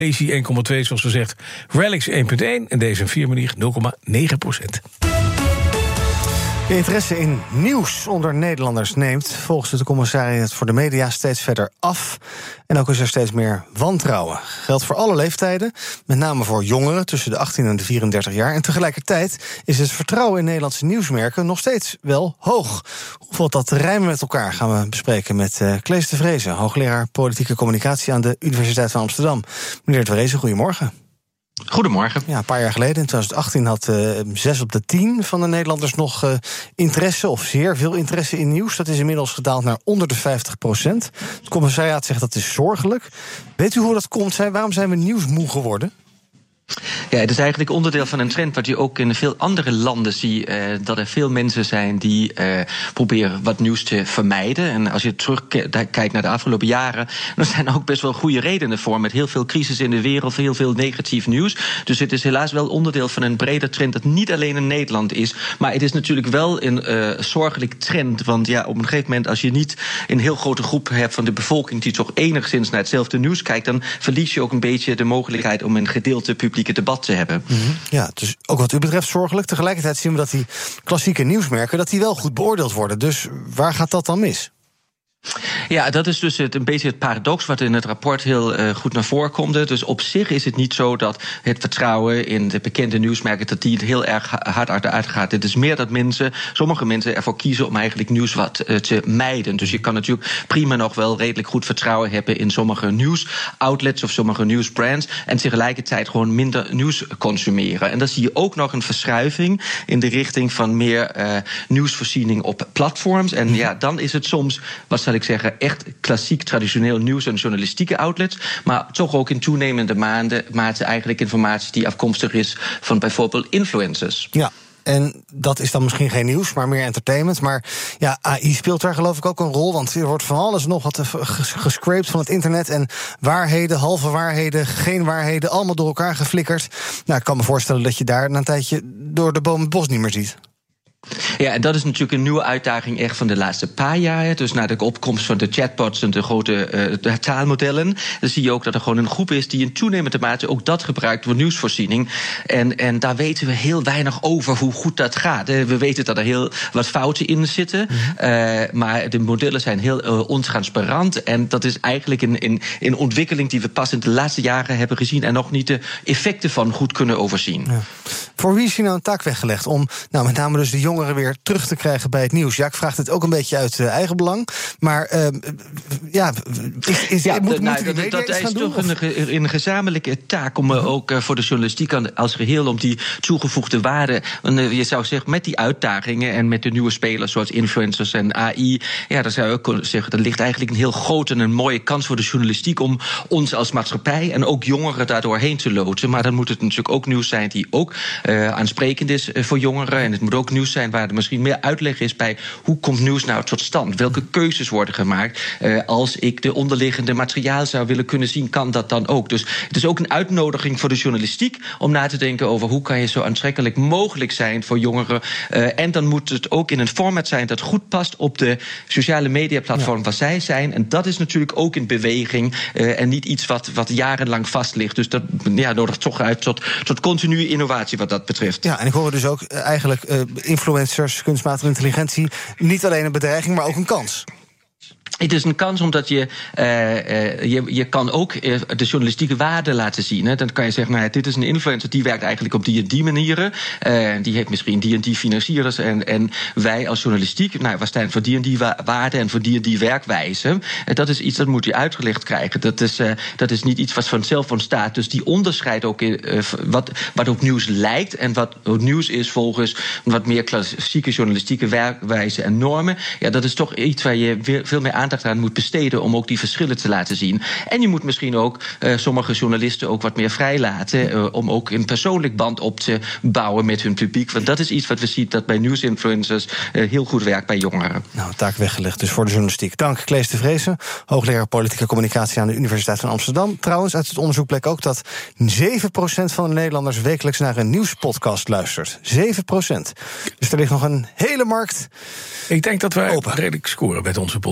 AC 1,2 zoals gezegd. Relics 1,1 en deze 4 manier 0,9%. De interesse in nieuws onder Nederlanders neemt volgens de Commissariat voor de Media steeds verder af. En ook is er steeds meer wantrouwen. Geldt voor alle leeftijden, met name voor jongeren tussen de 18 en de 34 jaar. En tegelijkertijd is het vertrouwen in Nederlandse nieuwsmerken nog steeds wel hoog. Hoe valt dat te rijmen met elkaar, gaan we bespreken met Klees de Vreese, hoogleraar politieke communicatie aan de Universiteit van Amsterdam. Meneer de Vreese, goedemorgen. Goedemorgen. Ja, een paar jaar geleden, in 2018, had 6 op de 10 van de Nederlanders nog interesse, of zeer veel interesse in nieuws. Dat is inmiddels gedaald naar onder de 50%. Het commissariaat zegt dat is zorgelijk. Weet u hoe dat komt? Waarom zijn we nieuwsmoe geworden? Ja, het is eigenlijk onderdeel van een trend wat je ook in veel andere landen ziet. Dat er veel mensen zijn die proberen wat nieuws te vermijden. En als je terugkijkt naar de afgelopen jaren, dan zijn er ook best wel goede redenen voor. Met heel veel crisis in de wereld, heel veel negatief nieuws. Dus het is helaas wel onderdeel van een breder trend dat niet alleen in Nederland is. Maar het is natuurlijk wel een zorgelijk trend. Want ja, op een gegeven moment, als je niet een heel grote groep hebt van de bevolking die toch enigszins naar hetzelfde nieuws kijkt, dan verlies je ook een beetje de mogelijkheid om een gedeelte publieke debat te hebben. Ja, dus ook wat u betreft zorgelijk. Tegelijkertijd zien we dat die klassieke nieuwsmerken dat die wel goed beoordeeld worden. Dus waar gaat dat dan mis? Ja, dat is dus een beetje het paradox wat in het rapport heel goed naar voren komt. Dus op zich is het niet zo dat het vertrouwen in de bekende nieuwsmerken dat die heel erg hard achteruit gaat. Het is meer dat sommige mensen ervoor kiezen om eigenlijk nieuws wat te mijden. Dus je kan natuurlijk prima nog wel redelijk goed vertrouwen hebben in sommige nieuwsoutlets of sommige nieuwsbrands en tegelijkertijd gewoon minder nieuws consumeren. En dan zie je ook nog een verschuiving in de richting van meer nieuwsvoorziening op platforms. En ja, dan is het soms, wat zal ik zeggen, echt klassiek traditioneel nieuws en journalistieke outlets, maar toch ook in toenemende mate eigenlijk informatie die afkomstig is van bijvoorbeeld influencers. Ja. En dat is dan misschien geen nieuws, maar meer entertainment. Maar ja, AI speelt daar geloof ik ook een rol, want er wordt van alles nog wat gescraped van het internet en waarheden, halve waarheden, geen waarheden, allemaal door elkaar geflikkerd. Nou, ik kan me voorstellen dat je daar na een tijdje door de boom het bos niet meer ziet. Ja, en dat is natuurlijk een nieuwe uitdaging echt van de laatste paar jaar. Dus na de opkomst van de chatbots en de grote taalmodellen, dan zie je ook dat er gewoon een groep is die in toenemende mate ook dat gebruikt voor nieuwsvoorziening. En daar weten we heel weinig over hoe goed dat gaat. We weten dat er heel wat fouten in zitten, maar de modellen zijn heel ontransparant. En dat is eigenlijk een ontwikkeling die we pas in de laatste jaren hebben gezien en nog niet de effecten van goed kunnen overzien. Ja. Voor wie is hier nou een taak weggelegd om met name dus de jongeren weer terug te krijgen bij het nieuws? Ja, ik vraag het ook een beetje uit eigen belang. Maar dat is toch een gezamenlijke taak om ook voor de journalistiek als geheel om die toegevoegde waarde. Je zou zeggen, met die uitdagingen en met de nieuwe spelers zoals influencers en AI, ja, dan zou je ook kunnen zeggen, er ligt eigenlijk een heel grote en een mooie kans voor de journalistiek om ons als maatschappij en ook jongeren daardoor heen te loodsen. Maar dan moet het natuurlijk ook nieuws zijn die ook aansprekend is voor jongeren. En het moet ook nieuws zijn waar er misschien meer uitleg is bij hoe komt nieuws nou tot stand? Welke keuzes worden gemaakt? Als ik de onderliggende materiaal zou willen kunnen zien, kan dat dan ook. Dus het is ook een uitnodiging voor de journalistiek om na te denken over hoe kan je zo aantrekkelijk mogelijk zijn voor jongeren. En dan moet het ook in een format zijn dat goed past op de sociale mediaplatform waar zij zijn. En dat is natuurlijk ook in beweging en niet iets wat jarenlang vast ligt. Dus dat nodigt toch uit tot continue innovatie wat dat betreft. Ja, en ik hoor dus ook eigenlijk influencers, kunstmatige intelligentie, niet alleen een bedreiging, maar ook een kans. Het is een kans omdat je kan ook de journalistieke waarde laten zien. Hè. Dan kan je zeggen, dit is een influencer die werkt eigenlijk op die en die manieren. Die heeft misschien die en die financiers. En wij als journalistiek, we staan voor die en die waarde en voor die en die werkwijze. Dat is iets dat moet je uitgelegd krijgen. Dat is niet iets wat vanzelf ontstaat. Dus die onderscheidt ook wat op nieuws lijkt en wat nieuws is volgens wat meer klassieke journalistieke werkwijze en normen. Ja, dat is toch iets waar je veel meer aandacht aan moet besteden om ook die verschillen te laten zien. En je moet misschien ook sommige journalisten ook wat meer vrijlaten om ook een persoonlijk band op te bouwen met hun publiek. Want dat is iets wat we zien dat bij nieuwsinfluencers heel goed werkt bij jongeren. Nou, taak weggelegd dus voor de journalistiek. Dank, Klees de Vreese, hoogleraar politieke communicatie aan de Universiteit van Amsterdam. Trouwens, uit het onderzoek bleek ook dat 7% van de Nederlanders wekelijks naar een nieuwspodcast luistert. 7%. Dus er ligt nog een hele markt. Ik denk dat wij redelijk scoren met onze podcast.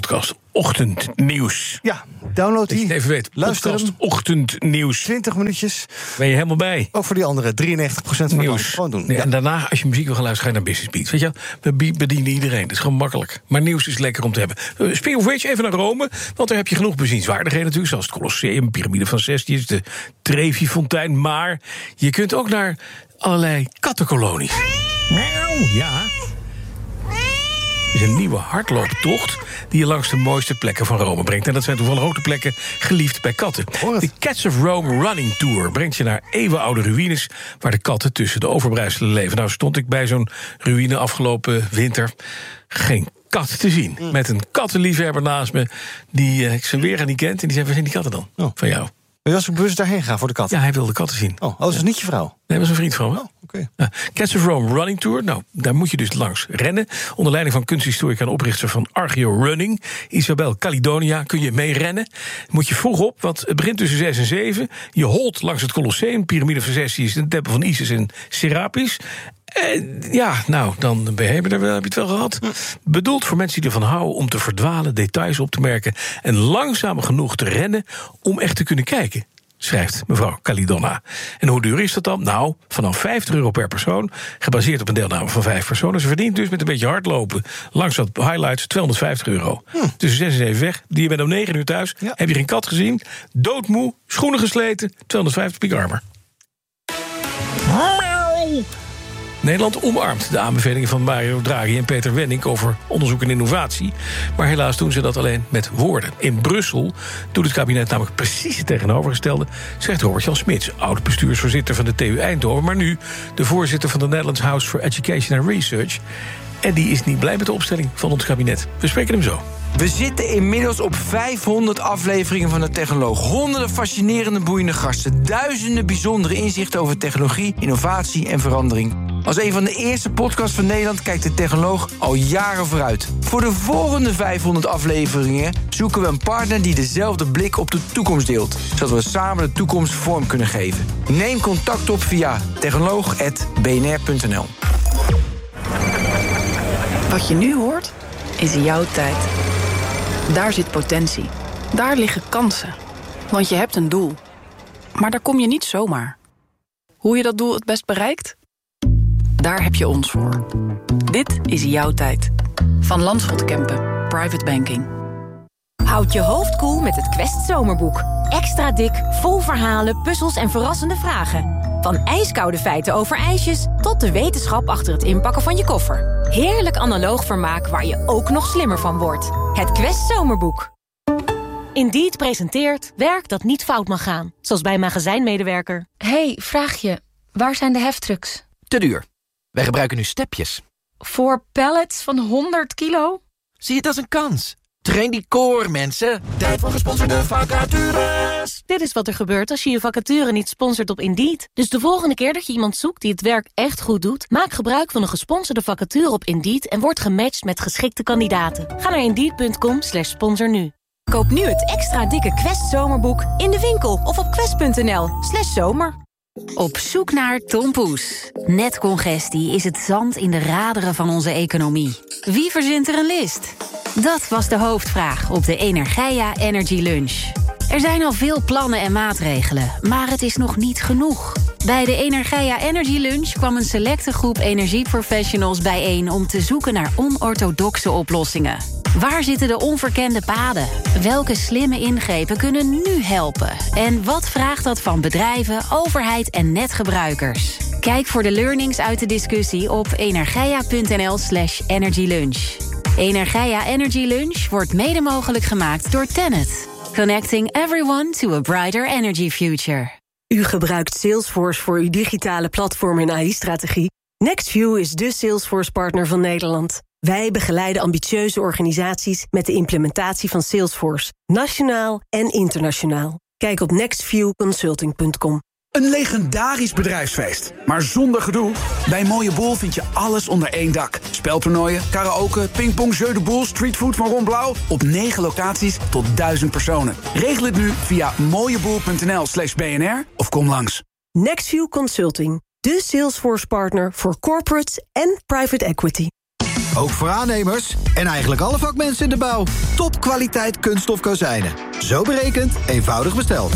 ochtendnieuws. Ja, download die. Dat je het even weet. Luister podcast ochtendnieuws. 20 minuutjes. Ben je helemaal bij. Ook voor die andere 93% van Nieuws. gewoon doen. Nee, Ja. En daarna, als je muziek wil gaan luisteren, ga je naar Business Beat. Weet je, we bedienen iedereen. Dat is gewoon makkelijk. Maar nieuws is lekker om te hebben. Speaking of which, even naar Rome. Want daar heb je genoeg bezienswaardigheden natuurlijk. Zoals het Colosseum, Pyramide van Cestius, de Trevi-fontein. Maar je kunt ook naar allerlei kattenkolonies. Ja. Het is een nieuwe hardlooptocht die je langs de mooiste plekken van Rome brengt. En dat zijn toevallig ook de plekken geliefd bij katten. De Cats of Rome Running Tour brengt je naar eeuwenoude ruïnes waar de katten tussen de overblijfselen leven. Nou stond ik bij zo'n ruïne afgelopen winter. Geen kat te zien. Met een kattenliefhebber naast me die ik zijn weerga niet kent. En die zei, waar zijn die katten dan? Van jou. Maar je was ook bewust daarheen gaan voor de kat? Ja, hij wilde katten zien. Oh, dat is niet je vrouw? Nee, dat was een vriend van me. Oh, oké. Cats of Rome Running Tour. Nou, daar moet je dus langs rennen. Onder leiding van kunsthistorica en oprichter van Argeo Running, Isabel Calidonia, kun je mee rennen. Moet je vroeg op, want het begint tussen 6 en 7. Je holt langs het Colosseum, Pyramide van Cestius, de tempel van Isis en Serapis. Ja, nou, dan heb je het wel gehad. Bedoeld voor mensen die ervan houden om te verdwalen, details op te merken en langzaam genoeg te rennen om echt te kunnen kijken, schrijft mevrouw Calidonna. En hoe duur is dat dan? Nou, vanaf €50 per persoon, gebaseerd op een deelname van 5 personen. Ze verdient dus met een beetje hardlopen langs wat highlights €250. Tussen 6 en 7 weg. Je bent om 9 uur thuis. Ja. Heb je geen kat gezien? Doodmoe, schoenen gesleten, 250 piek armer. Nederland omarmt de aanbevelingen van Mario Draghi en Peter Wenning over onderzoek en innovatie. Maar helaas doen ze dat alleen met woorden. In Brussel doet het kabinet namelijk precies het tegenovergestelde, zegt Robert-Jan Smits, oud-bestuursvoorzitter van de TU Eindhoven, maar nu de voorzitter van de Netherlands House for Education and Research. En die is niet blij met de opstelling van ons kabinet. We spreken hem zo. We zitten inmiddels op 500 afleveringen van de Technoloog. Honderden fascinerende, boeiende gasten. Duizenden bijzondere inzichten over technologie, innovatie en verandering. Als een van de eerste podcasts van Nederland kijkt de Technoloog al jaren vooruit. Voor de volgende 500 afleveringen zoeken we een partner die dezelfde blik op de toekomst deelt, zodat we samen de toekomst vorm kunnen geven. Neem contact op via technoloog@bnr.nl. Wat je nu hoort, is jouw tijd. Daar zit potentie. Daar liggen kansen. Want je hebt een doel. Maar daar kom je niet zomaar. Hoe je dat doel het best bereikt? Daar heb je ons voor. Dit is jouw tijd. Van Landschot Kempen, Private Banking. Houd je hoofd koel met het Quest Zomerboek. Extra dik, vol verhalen, puzzels en verrassende vragen. Van ijskoude feiten over ijsjes tot de wetenschap achter het inpakken van je koffer. Heerlijk analoog vermaak waar je ook nog slimmer van wordt. Het Quest Zomerboek. Indeed presenteert werk dat niet fout mag gaan. Zoals bij magazijnmedewerker. Hey, vraagje. Waar zijn de heftrucks? Te duur. Wij gebruiken nu stepjes. Voor pallets van 100 kilo? Zie het als een kans. Train die core, mensen. Tijd voor gesponsorde vacatures. Dit is wat er gebeurt als je je vacature niet sponsort op Indeed. Dus de volgende keer dat je iemand zoekt die het werk echt goed doet, maak gebruik van een gesponsorde vacature op Indeed en word gematcht met geschikte kandidaten. Ga naar Indeed.com/sponsor nu. Koop nu het extra dikke Quest Zomerboek in de winkel of op quest.nl/zomer. Op zoek naar Tom Poes. Netcongestie is het zand in de raderen van onze economie. Wie verzint er een list? Dat was de hoofdvraag op de Energeia Energy Lunch. Er zijn al veel plannen en maatregelen, maar het is nog niet genoeg. Bij de Energeia Energy Lunch kwam een selecte groep energieprofessionals bijeen om te zoeken naar onorthodoxe oplossingen. Waar zitten de onverkende paden? Welke slimme ingrepen kunnen nu helpen? En wat vraagt dat van bedrijven, overheid en netgebruikers? Kijk voor de learnings uit de discussie op energeia.nl/energylunch. Energeia Energy Lunch wordt mede mogelijk gemaakt door TenneT. Connecting everyone to a brighter energy future. U gebruikt Salesforce voor uw digitale platform en AI-strategie. NextView is de Salesforce-partner van Nederland. Wij begeleiden ambitieuze organisaties met de implementatie van Salesforce, nationaal en internationaal. Kijk op nextviewconsulting.com. Een legendarisch bedrijfsfeest, maar zonder gedoe. Bij Mooie Boel vind je alles onder één dak. Speltoernooien, karaoke, pingpong, jeu de boel, streetfood van Ron Blauw. Op 9 locaties tot 1000 personen. Regel het nu via mooieboel.nl/BNR of kom langs. NextView Consulting, de Salesforce-partner voor corporates en private equity. Ook voor aannemers en eigenlijk alle vakmensen in de bouw. Topkwaliteit kunststof kozijnen. Zo berekend, eenvoudig besteld.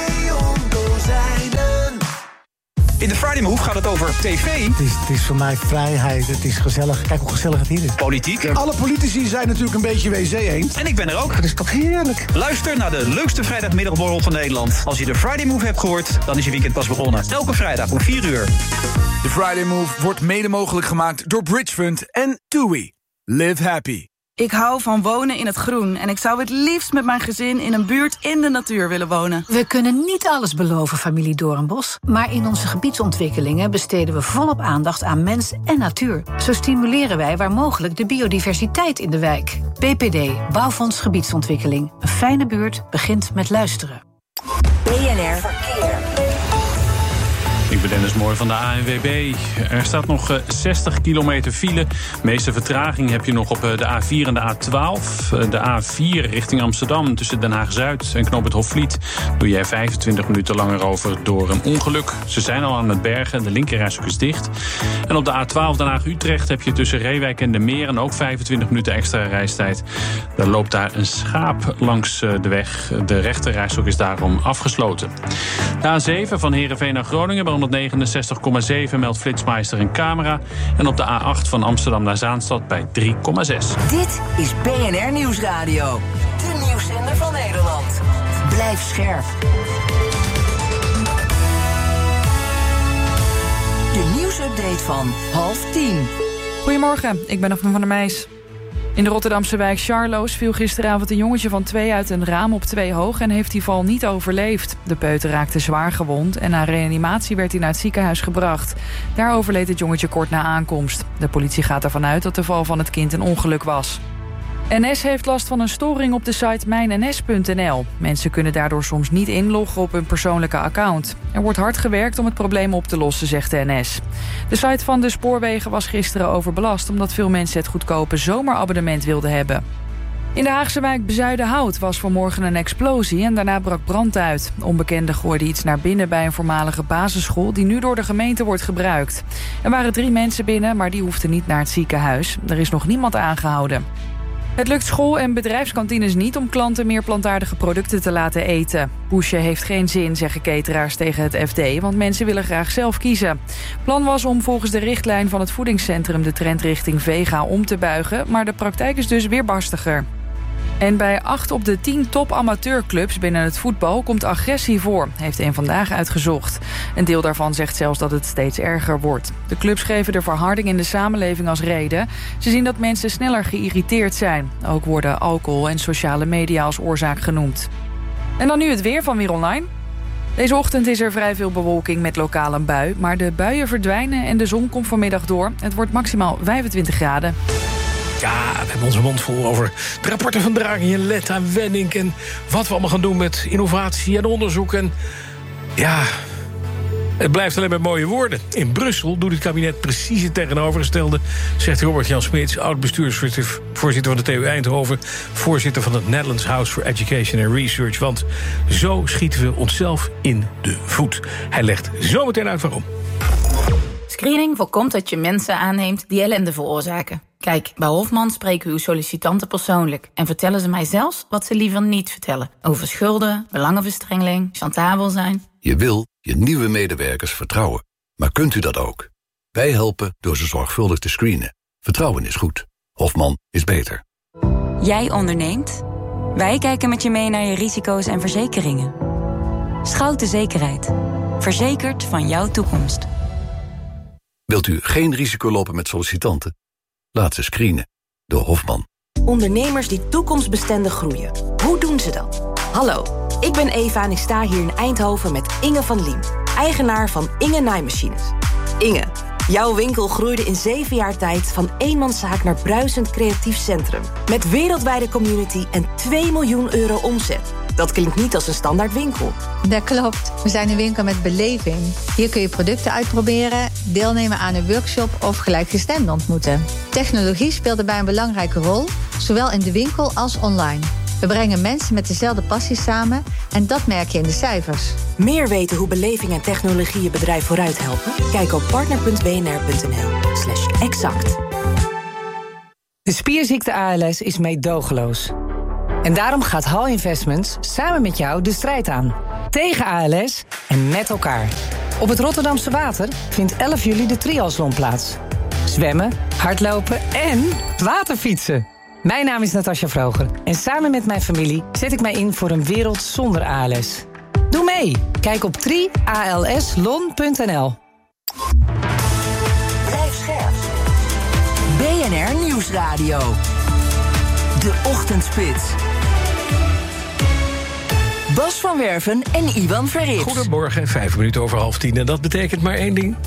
In de Friday Move gaat het over tv. Het is voor mij vrijheid, het is gezellig. Kijk hoe gezellig het hier is. Politiek. Alle politici zijn natuurlijk een beetje wc-eend. En ik ben er ook. Dat is toch heerlijk. Luister naar de leukste vrijdagmiddagborrel van Nederland. Als je de Friday Move hebt gehoord, dan is je weekend pas begonnen. Elke vrijdag om 4 uur. De Friday Move wordt mede mogelijk gemaakt door Bridgefund en TUI. Live happy. Ik hou van wonen in het groen en ik zou het liefst met mijn gezin in een buurt in de natuur willen wonen. We kunnen niet alles beloven, familie Doornbos, maar in onze gebiedsontwikkelingen besteden we volop aandacht aan mens en natuur. Zo stimuleren wij waar mogelijk de biodiversiteit in de wijk. BPD, Bouwfonds Gebiedsontwikkeling. Een fijne buurt begint met luisteren. BNR Verkeer. Ik ben Dennis Mooi van de ANWB. Er staat nog 60 kilometer file. De meeste vertraging heb je nog op de A4 en de A12. De A4 richting Amsterdam tussen Den Haag-Zuid en Knoop het Hofvliet doe jij 25 minuten langer over door een ongeluk. Ze zijn al aan het bergen, de linkerrijstrook is dicht. En op de A12 Den Haag-Utrecht heb je tussen Reewijk en de Meren ook 25 minuten extra reistijd. Er loopt daar een schaap langs de weg. De rechterrijstrook is daarom afgesloten. De A7 van Heerenveen naar Groningen bij 169,7 meldt Flitsmeister een camera. En op de A8 van Amsterdam naar Zaanstad bij 3,6. Dit is BNR Nieuwsradio. De nieuwszender van Nederland. Blijf scherp. De nieuwsupdate van 9:30. Goedemorgen, ik ben Daphne van der Meijs. In de Rotterdamse wijk Charloes viel gisteravond een jongetje van 2 uit een raam op 2 hoog en heeft die val niet overleefd. De peuter raakte zwaar gewond en na reanimatie werd hij naar het ziekenhuis gebracht. Daar overleed het jongetje kort na aankomst. De politie gaat ervan uit dat de val van het kind een ongeluk was. NS heeft last van een storing op de site mijnns.nl. Mensen kunnen daardoor soms niet inloggen op hun persoonlijke account. Er wordt hard gewerkt om het probleem op te lossen, zegt de NS. De site van de spoorwegen was gisteren overbelast omdat veel mensen het goedkope zomerabonnement wilden hebben. In de Haagse wijk Bezuidenhout was vanmorgen een explosie en daarna brak brand uit. Onbekenden gooiden iets naar binnen bij een voormalige basisschool die nu door de gemeente wordt gebruikt. Er waren 3 mensen binnen, maar die hoefden niet naar het ziekenhuis. Er is nog niemand aangehouden. Het lukt school- en bedrijfskantines niet om klanten meer plantaardige producten te laten eten. Pushen heeft geen zin, zeggen cateraars tegen het FD, want mensen willen graag zelf kiezen. Plan was om volgens de richtlijn van het voedingscentrum de trend richting vega om te buigen, maar de praktijk is dus weerbarstiger. En bij 8 op de 10 top-amateurclubs binnen het voetbal komt agressie voor, heeft Eén Vandaag uitgezocht. Een deel daarvan zegt zelfs dat het steeds erger wordt. De clubs geven de verharding in de samenleving als reden. Ze zien dat mensen sneller geïrriteerd zijn. Ook worden alcohol en sociale media als oorzaak genoemd. En dan nu het weer van Weer Online. Deze ochtend is er vrij veel bewolking met lokaal een bui, maar de buien verdwijnen en de zon komt vanmiddag door. Het wordt maximaal 25 graden. Ja, we hebben onze mond vol over de rapporten van Draghi en Letta, Wenning en wat we allemaal gaan doen met innovatie en onderzoek. En ja, het blijft alleen maar mooie woorden. In Brussel doet het kabinet precies het tegenovergestelde, zegt Robert-Jan Smeets, oud-bestuursvoorzitter van de TU Eindhoven, voorzitter van het Netherlands House for Education and Research. Want zo schieten we onszelf in de voet. Hij legt zo meteen uit waarom. Screening voorkomt dat je mensen aanneemt die ellende veroorzaken. Kijk, bij Hofman spreken uw sollicitanten persoonlijk en vertellen ze mij zelfs wat ze liever niet vertellen. Over schulden, belangenverstrengeling, chantabel zijn. Je wil je nieuwe medewerkers vertrouwen. Maar kunt u dat ook? Wij helpen door ze zorgvuldig te screenen. Vertrouwen is goed. Hofman is beter. Jij onderneemt? Wij kijken met je mee naar je risico's en verzekeringen. Schouten Zekerheid. Verzekerd van jouw toekomst. Wilt u geen risico lopen met sollicitanten? Laat ze screenen door Hofman. Ondernemers die toekomstbestendig groeien. Hoe doen ze dat? Hallo, ik ben Eva en ik sta hier in Eindhoven met Inge van Liem, eigenaar van Inge Naaimachines. Inge, jouw winkel groeide in 7 jaar tijd van eenmanszaak naar bruisend creatief centrum. Met wereldwijde community en 2 miljoen euro omzet. Dat klinkt niet als een standaard winkel. Dat klopt. We zijn een winkel met beleving. Hier kun je producten uitproberen, deelnemen aan een workshop of gelijkgestemden ontmoeten. Technologie speelt daarbij een belangrijke rol, zowel in de winkel als online. We brengen mensen met dezelfde passie samen en dat merk je in de cijfers. Meer weten hoe beleving en technologie je bedrijf vooruit helpen? Kijk op partner.bnr.nl/exact. De spierziekte ALS is meedogenloos. En daarom gaat HAL Investments samen met jou de strijd aan. Tegen ALS en met elkaar. Op het Rotterdamse Water vindt 11 juli de triathlon plaats. Zwemmen, hardlopen en waterfietsen. Mijn naam is Natasja Vroger en samen met mijn familie zet ik mij in voor een wereld zonder ALS. Doe mee! Kijk op trialslon.nl. Blijf scherp. BNR Nieuwsradio. De Ochtendspits. Bas van Werven en Iwan Verrips. Goedemorgen, 5 minuten over 9:30. En dat betekent maar één ding.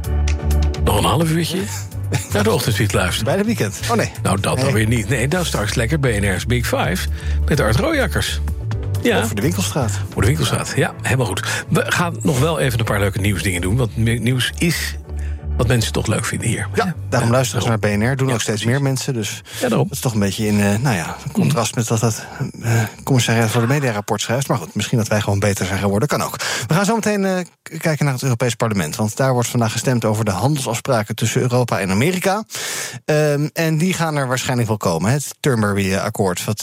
Nog een half uurtje naar de Ochtendspits luisteren. Bij de weekend. Oh nee. Nou, dat dan weer niet. Nee, dan straks lekker BNR's Big Five met Art Rooijakkers. Ja. Over de Winkelstraat. Voor de Winkelstraat, ja, helemaal goed. We gaan nog wel even een paar leuke nieuwsdingen doen. Want nieuws is wat mensen toch leuk vinden hier. Ja, daarom luisteren ze naar BNR. Doen ook steeds meer mensen. Dus dat is toch een beetje in contrast met wat het commissariat voor de Media-rapport schrijft. Maar goed, misschien dat wij gewoon beter zijn geworden. Kan ook. We gaan zo meteen kijken naar het Europees Parlement. Want daar wordt vandaag gestemd over de handelsafspraken tussen Europa en Amerika. En die gaan er waarschijnlijk wel komen. Het Turnberry-akkoord, wat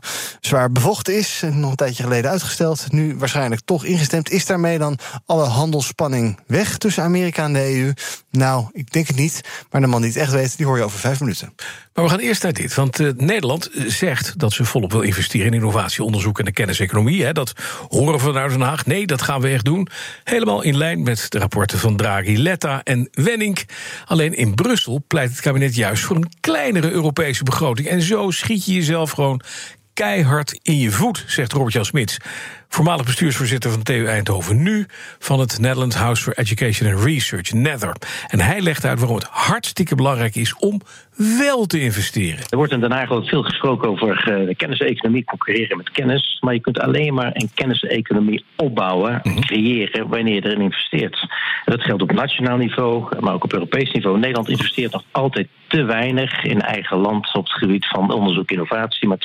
zwaar bevochten is. Nog een tijdje geleden uitgesteld. Nu waarschijnlijk toch ingestemd. Is daarmee dan alle handelsspanning weg tussen Amerika en de EU? Nou, ik denk het niet. Maar de man die het echt weet, die hoor je over 5 minuten. Maar we gaan eerst naar dit. Want Nederland zegt dat ze volop wil investeren in innovatie, onderzoek en de kenniseconomie. Hè. Dat horen we vanuit Den Haag. Nee, dat gaan we echt doen. Helemaal in lijn met de rapporten van Draghi, Letta en Wenning. Alleen in Brussel pleit het kabinet juist voor een kleinere Europese begroting. En zo schiet je jezelf gewoon keihard in je voet, zegt Robert-Jan Smits, voormalig bestuursvoorzitter van TU Eindhoven, nu van het Netherlands House for Education and Research, Nether. En hij legt uit waarom het hartstikke belangrijk is om wel te investeren. Er wordt in Den Haag veel gesproken over de kenniseconomie, concurreren met kennis. Maar je kunt alleen maar een kenniseconomie opbouwen, creëren, wanneer je erin investeert. En dat geldt op nationaal niveau, maar ook op Europees niveau. Nederland investeert nog altijd te weinig in eigen land op het gebied van onderzoek en innovatie. Maar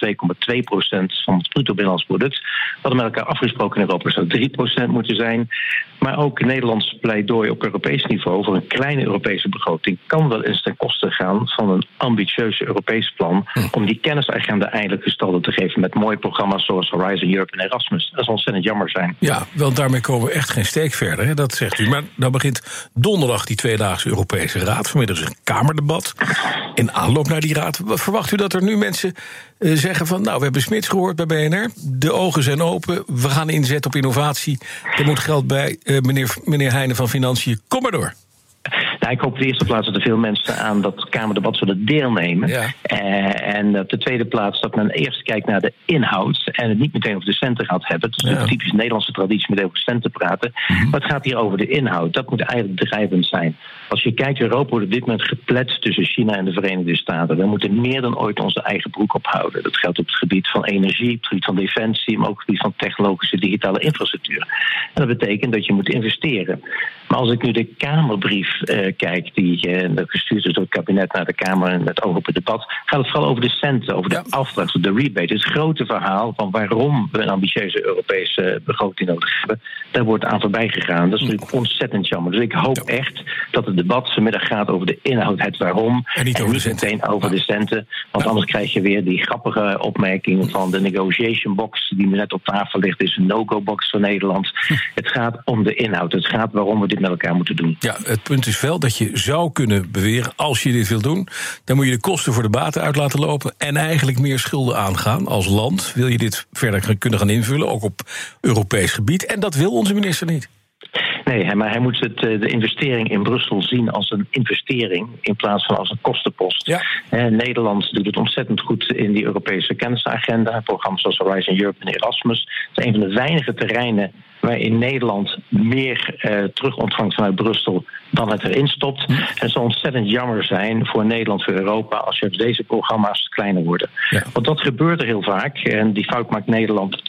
2,2% van het bruto binnenlands product. We hadden met elkaar afgesproken in Europa zou 3% moeten zijn. Maar ook Nederlands pleidooi op Europees niveau voor een kleine Europese begroting kan wel eens ten koste gaan van een ambitieus Europees plan om die kennisagenda eindelijk gestalte te geven met mooie programma's zoals Horizon Europe en Erasmus. Dat zal ontzettend jammer zijn. Ja, want daarmee komen we echt geen steek verder, hè? Dat zegt u. Maar dan begint donderdag die tweedaagse Europese Raad. Vanmiddag is een Kamerdebat. In aanloop naar die raad, verwacht u dat er nu mensen zeggen van, nou, we hebben Smits gehoord bij BNR. De ogen zijn open, we gaan inzetten op innovatie. Er moet geld bij, meneer Heijnen van Financiën. Kom maar door. Nou, ik hoop op de eerste plaats dat er veel mensen aan dat Kamerdebat zullen deelnemen. Ja. En op de tweede plaats dat men eerst kijkt naar de inhoud en het niet meteen over de centen gaat hebben. Het is een typisch Nederlandse traditie met over centen praten. Maar het gaat hier over de inhoud. Dat moet eigenlijk drijvend zijn. Als je kijkt, Europa wordt op dit moment geplet tussen China en de Verenigde Staten. We moeten meer dan ooit onze eigen broek ophouden. Dat geldt op het gebied van energie, op het gebied van defensie, maar ook op het gebied van technologische digitale infrastructuur. En dat betekent dat je moet investeren. Maar als ik nu de Kamerbrief kijk, die gestuurd is door het kabinet naar de Kamer met oog op het debat, gaat het vooral over de centen, over de afdracht, de rebate. Het grote verhaal van waarom we een ambitieuze Europese begroting nodig hebben, daar wordt aan voorbij gegaan. Dat is natuurlijk ontzettend jammer. Dus ik hoop echt dat het debat vanmiddag gaat over de inhoud, het waarom, en niet meteen over de centen. Want anders krijg je weer die grappige opmerking van de negotiation box die nu net op tafel ligt, is een no-go box voor Nederland. Het gaat om de inhoud. Het gaat waarom we dit met elkaar moeten doen. Ja, het punt is wel dat je zou kunnen beweren, als je dit wil doen, dan moet je de kosten voor de baten uit laten lopen en eigenlijk meer schulden aangaan als land. Wil je dit verder kunnen gaan invullen, ook op Europees gebied. En dat wil onze minister niet. Nee, maar hij moet de investering in Brussel zien als een investering in plaats van als een kostenpost. Ja. Nederland doet het ontzettend goed in die Europese kennisagenda. Programma's zoals Horizon Europe en Erasmus. Het is een van de weinige terreinen waarin Nederland meer terug ontvangt vanuit Brussel dan het erin stopt. En het zal ontzettend jammer zijn voor Nederland, voor Europa, als deze programma's kleiner worden. Ja. Want dat gebeurt er heel vaak. En die fout maakt Nederland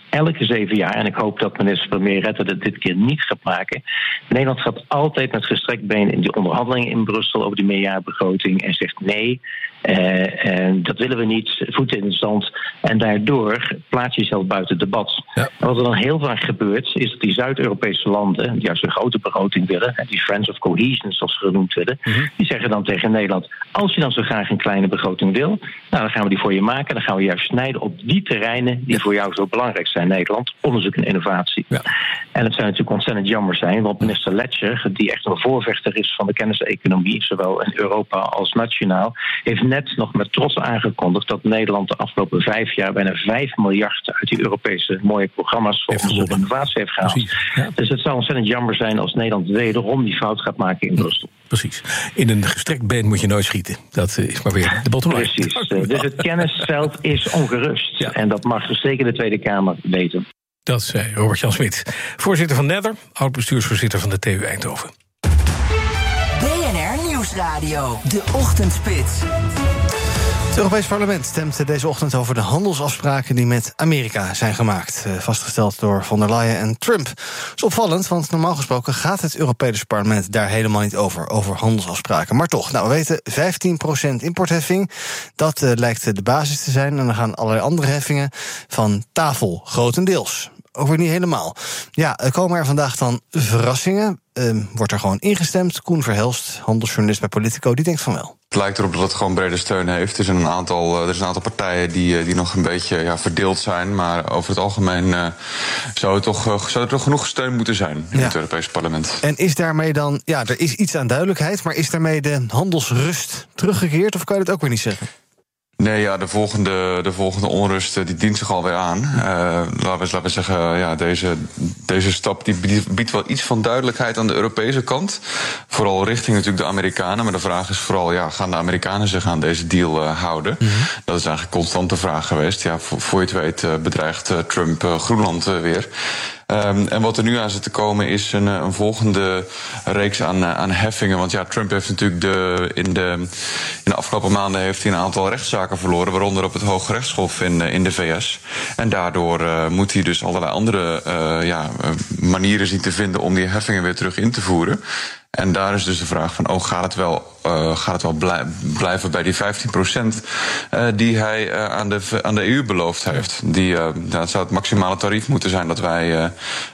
elke 7 jaar, en ik hoop dat minister-premier Rutte dat dit keer niet gaat maken. Nederland gaat altijd met gestrekt been in die onderhandelingen in Brussel over die meerjarenbegroting en zegt nee. Dat willen we niet, voeten in het zand. En daardoor plaats je jezelf buiten het debat. Ja. En wat er dan heel vaak gebeurt, is dat die Zuid-Europese landen, die juist een grote begroting willen, die Friends of Cohesion, zoals ze genoemd willen, die zeggen dan tegen Nederland, als je dan zo graag een kleine begroting wil, nou, dan gaan we die voor je maken. Dan gaan we juist snijden op die terreinen die voor jou zo belangrijk zijn in Nederland. Onderzoek en innovatie. Ja. En het zou natuurlijk ontzettend jammer zijn, want minister Letscher, die echt een voorvechter is van de kenniseconomie, zowel in Europa als nationaal, heeft net nog met trots aangekondigd dat Nederland de afgelopen 5 jaar bijna 5 miljard uit die Europese mooie programma's voor onderzoek en innovatie heeft gehaald. Ja. Dus het zou ontzettend jammer zijn als Nederland wederom die fout gaat maken in Brussel. Precies. In een gestrekt been moet je nooit schieten. Dat is maar weer de bottom line. Precies. Dus het kennisveld is ongerust. Ja. En dat mag dus zeker de Tweede Kamer weten. Dat zei Robert-Jan Smit, voorzitter van Nether, oud-bestuursvoorzitter van de TU Eindhoven. BNR Nieuwsradio, de Ochtendspits. Het Europees Parlement stemt deze ochtend over de handelsafspraken die met Amerika zijn gemaakt. Vastgesteld door von der Leyen en Trump. Dat is opvallend, want normaal gesproken gaat het Europees Parlement daar helemaal niet over handelsafspraken. Maar toch, we weten 15% importheffing, dat lijkt de basis te zijn. En dan gaan allerlei andere heffingen van tafel, grotendeels. Ook weer niet helemaal. Ja, komen er vandaag dan verrassingen? Wordt er gewoon ingestemd? Koen Verhelst, handelsjournalist bij Politico, die denkt van wel. Het lijkt erop dat het gewoon brede steun heeft. Er is een aantal partijen die nog een beetje verdeeld zijn. Maar over het algemeen zou er toch genoeg steun moeten zijn in het Europese parlement. En is daarmee dan, er is iets aan duidelijkheid, maar is daarmee de handelsrust teruggekeerd? Of kan je dat ook weer niet zeggen? Nee, de volgende onrust die dient zich alweer aan. Laten we zeggen, deze stap die biedt wel iets van duidelijkheid aan de Europese kant. Vooral richting natuurlijk de Amerikanen. Maar de vraag is vooral, gaan de Amerikanen zich aan deze deal houden? Mm-hmm. Dat is eigenlijk constant de vraag geweest. Ja, voor je het weet bedreigt Trump Groenland weer. En wat er nu aan zit te komen is een volgende reeks aan heffingen. Want Trump heeft natuurlijk in de afgelopen maanden heeft hij een aantal rechtszaken verloren, waaronder op het Hooggerechtshof in de VS. En daardoor moet hij dus allerlei andere manieren zien te vinden om die heffingen weer terug in te voeren. En daar is dus de vraag van, gaat het wel blijven bij die 15% die hij aan de EU beloofd heeft? Dat zou het maximale tarief moeten zijn dat wij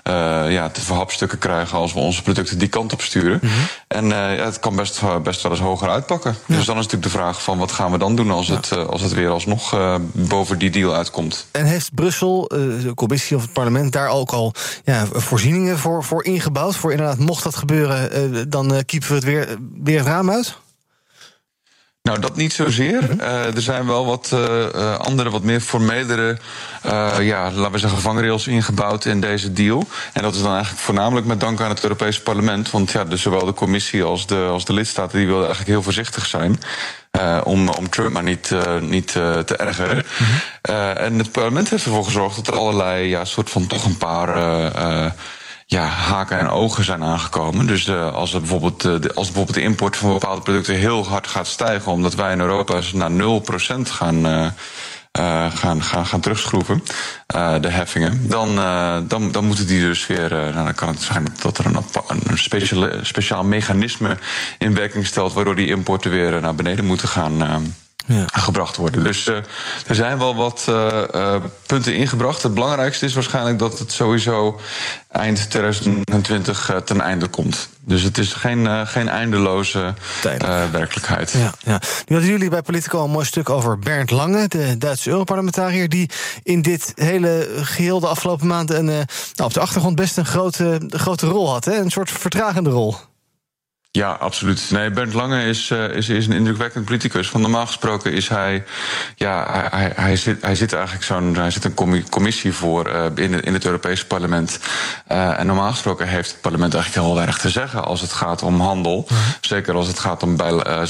te verhapstukken krijgen als we onze producten die kant op sturen. Mm-hmm. En het kan best wel eens hoger uitpakken. Ja. Dus dan is natuurlijk de vraag van, wat gaan we dan doen als het weer alsnog boven die deal uitkomt? En heeft Brussel, de commissie of het parlement, daar ook al voorzieningen voor ingebouwd? Voor inderdaad, mocht dat gebeuren, dan kiepen we het weer het raam uit? Nou, dat niet zozeer. Er zijn wel wat andere, wat meer formelere, laten we zeggen, vangrails ingebouwd in deze deal. En dat is dan eigenlijk voornamelijk met dank aan het Europese parlement. Want dus zowel de commissie als de lidstaten, die wilden eigenlijk heel voorzichtig zijn. Om Trump maar niet te ergeren. Mm-hmm. En het parlement heeft ervoor gezorgd dat er allerlei, soort van toch een paar haken en ogen zijn aangekomen. Dus als bijvoorbeeld de import van bepaalde producten heel hard gaat stijgen, omdat wij in Europa naar 0% gaan terugschroeven, de heffingen, dan moeten die dus weer, dan kan het zijn dat er een speciaal mechanisme in werking stelt, waardoor die importen weer naar beneden moeten gaan gebracht worden. Dus er zijn wel wat punten ingebracht. Het belangrijkste is waarschijnlijk dat het sowieso eind 2020 ten einde komt. Dus het is geen eindeloze werkelijkheid. Ja. Nu hadden jullie bij Politico een mooi stuk over Bernd Lange, de Duitse Europarlementariër, die in dit hele geheel de afgelopen maanden op de achtergrond best een grote rol had. Hè? Een soort vertragende rol. Ja, absoluut. Nee, Bernd Lange is een indrukwekkend politicus. Want normaal gesproken is hij zit een commissie voor in het Europese parlement. En normaal gesproken heeft het parlement eigenlijk heel weinig te zeggen als het gaat om handel. Zeker als het gaat om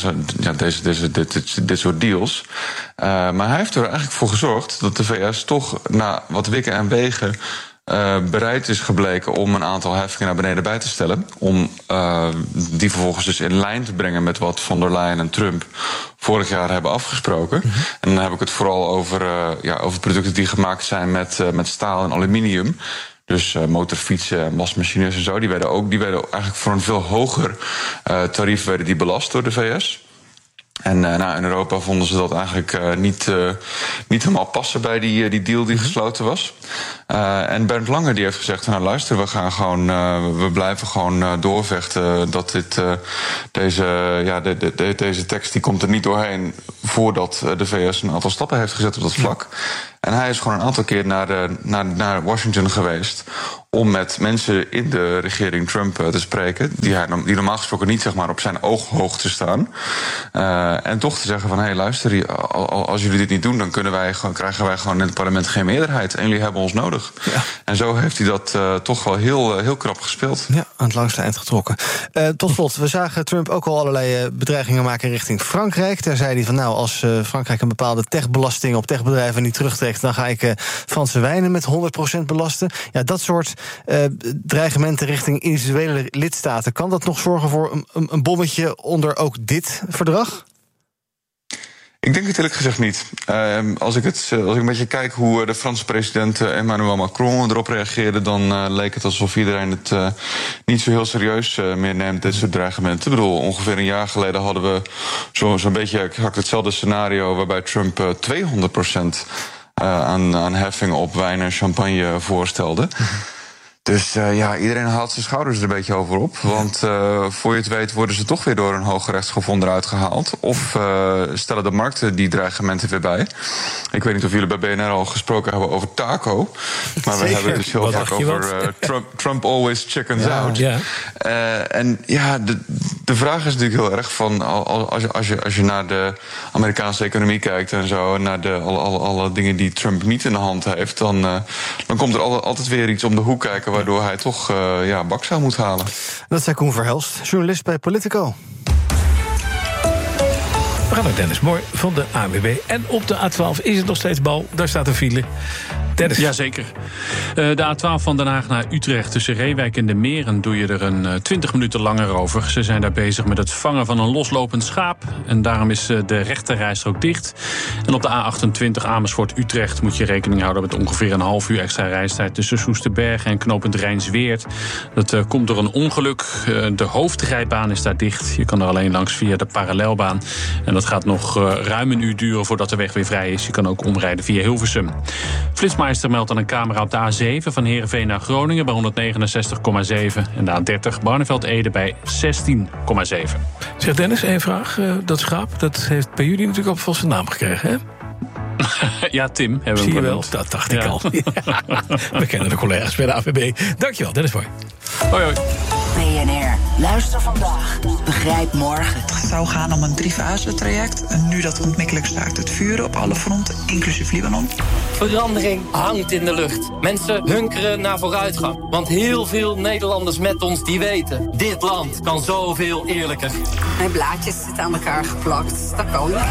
dit soort deals. Maar hij heeft er eigenlijk voor gezorgd dat de VS toch na wat wikken en wegen bereid is gebleken om een aantal heffingen naar beneden bij te stellen. Om die vervolgens dus in lijn te brengen met wat von der Leyen en Trump vorig jaar hebben afgesproken. En dan heb ik het vooral over producten die gemaakt zijn met staal en aluminium. Dus motorfietsen en wasmachines en zo. Die werden eigenlijk voor een veel hoger tarief die belast door de VS. En in Europa vonden ze dat eigenlijk niet helemaal passen bij die deal die gesloten was. En Bernd Lange die heeft gezegd, nou luister, we blijven gewoon doorvechten dat deze tekst die komt er niet doorheen voordat de VS een aantal stappen heeft gezet op dat vlak. En hij is gewoon een aantal keer naar Washington geweest om met mensen in de regering Trump te spreken, die normaal gesproken niet zeg maar op zijn ooghoogte staan. En toch te zeggen van, hey, luister, als jullie dit niet doen, dan krijgen wij gewoon in het parlement geen meerderheid. En jullie hebben ons nodig. Ja. En zo heeft hij dat toch wel heel krap gespeeld. Ja, aan het langste eind getrokken. Tot slot, we zagen Trump ook al allerlei bedreigingen maken richting Frankrijk. Daar zei hij van, nou, als Frankrijk een bepaalde techbelasting op techbedrijven niet terugtrekt, dan ga ik Franse wijnen met 100% belasten. Ja, dat soort dreigementen richting individuele lidstaten. Kan dat nog zorgen voor een bommetje onder ook dit verdrag? Ik denk het eerlijk gezegd niet. Als ik een beetje kijk hoe de Franse president Emmanuel Macron erop reageerde, dan leek het alsof iedereen het niet zo heel serieus meer neemt, dit soort dreigementen. Ik bedoel, ongeveer een jaar geleden hadden we zo'n beetje exact hetzelfde scenario waarbij Trump 200% aan heffingen op wijn en champagne voorstelde. Dus iedereen haalt zijn schouders er een beetje over op. Want voor je het weet worden ze toch weer door een hooggerechtshof eruit gehaald. Of stellen de markten die dreigementen weer bij. Ik weet niet of jullie bij BNR al gesproken hebben over taco. Maar we hebben dus heel vaak over Trump always chickens out. Ja. De vraag is natuurlijk heel erg van, als je naar de Amerikaanse economie kijkt en zo, en naar alle dingen die Trump niet in de hand heeft, dan komt er altijd weer iets om de hoek kijken waardoor hij toch bakzeil moet halen. Dat zei Koen Verhelst, journalist bij Politico. We gaan naar Dennis Mooi van de ANWB. En op de A12 is het nog steeds bal. Daar staat een file. Dennis. Jazeker. De A12 van Den Haag naar Utrecht tussen Reewijk en de Meren doe je er een 20 minuten langer over. Ze zijn daar bezig met het vangen van een loslopend schaap. En daarom is de rechterrijstrook dicht. En op de A28 Amersfoort-Utrecht moet je rekening houden met ongeveer een half uur extra reistijd tussen Soesterberg en knooppunt Rijnsweert. Dat komt door een ongeluk. De hoofdrijbaan is daar dicht. Je kan er alleen langs via de parallelbaan. En dat gaat nog ruim een uur duren voordat de weg weer vrij is. Je kan ook omrijden via Hilversum. Flitsmeister meldt aan een camera op de A7 van Heerenveen naar Groningen bij 169,7. En de A30 Barneveld-Ede bij 16,7. Zeg Dennis, één vraag. Dat schaap, dat heeft bij jullie natuurlijk al vast een naam gekregen, hè? Ja, Tim. Hebben we zie je wel, dat dacht ik al. Ja. We kennen de collega's bij de AVB. Dankjewel, Dennis Mooi. Hoi, hoi. BNR, luister vandaag, begrijp morgen. Het zou gaan om een 3-fase-traject. En nu dat ontmikkelijk staakt het vuren op alle fronten, inclusief Libanon. Verandering hangt in de lucht. Mensen hunkeren naar vooruitgang. Want heel veel Nederlanders met ons die weten, dit land kan zoveel eerlijker. Mijn blaadjes zitten aan elkaar geplakt. Dat kan niet.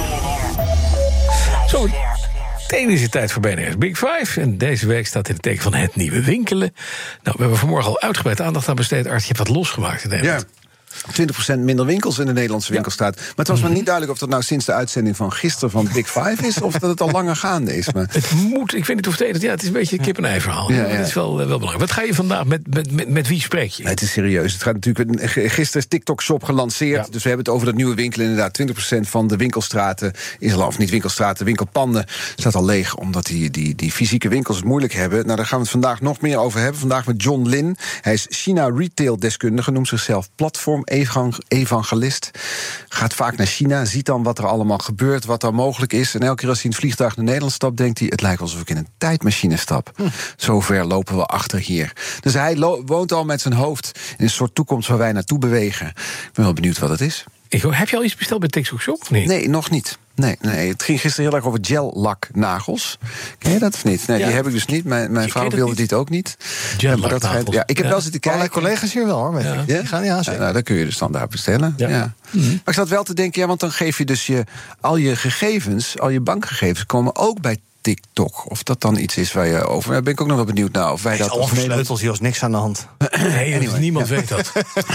Zo, meteen is het tijd voor BNR's Big Five. En deze week staat in het teken van het nieuwe winkelen. Nou, we hebben vanmorgen al uitgebreid aandacht aan besteed. Art, je hebt wat losgemaakt in Nederland. Ja. 20% minder winkels in de Nederlandse winkelstraat. Maar het was maar niet duidelijk of dat nou sinds de uitzending van gisteren van Big Five is, of dat het al langer gaande is. Maar het moet, ik vind het hoeft het is een beetje een kip-en-ei verhaal. Ja. Dat is wel belangrijk. Wat ga je vandaag, met wie spreek je? Nee, het is serieus. Het gaat natuurlijk, gisteren is TikTok Shop gelanceerd. Ja. Dus we hebben het over dat nieuwe winkelen. Inderdaad, 20% van de winkelstraten is al, of niet winkelstraten, winkelpanden staat al leeg, omdat die fysieke winkels het moeilijk hebben. Nou, daar gaan we het vandaag nog meer over hebben. Vandaag met John Lin. Hij is China retail-deskundige, noemt zichzelf platform-evangelist. Gaat vaak naar China, ziet dan wat er allemaal gebeurt, wat er mogelijk is. En elke keer als hij in het vliegtuig naar Nederland stapt, denkt hij, het lijkt alsof ik in een tijdmachine stap. Zo ver lopen we achter hier. Dus hij woont al met zijn hoofd in een soort toekomst waar wij naartoe bewegen. Ik ben wel benieuwd wat het is. Heb je al iets besteld bij TikTok Shop of niet? Nee, nog niet. Nee, het ging gisteren heel erg over gel-lak-nagels. Ken je dat of niet? Nee, ja. Die heb ik dus niet. Mijn vrouw wilde dit ook niet. Gel-lak-nagels. Ja, ik heb wel zitten kijken. Allerlei collega's hier wel, hoor. Nou, dan kun je dus dan daar bestellen. Ja. Ja. Maar ik zat wel te denken, want dan geef je dus al je gegevens, al je bankgegevens, komen ook bij TikTok. Of dat dan iets is waar je over... Daar ben ik ook nog wel benieuwd naar. Of wij dat al sleutels, Jos, niks aan de hand. Nee, anyway, niemand weet dat.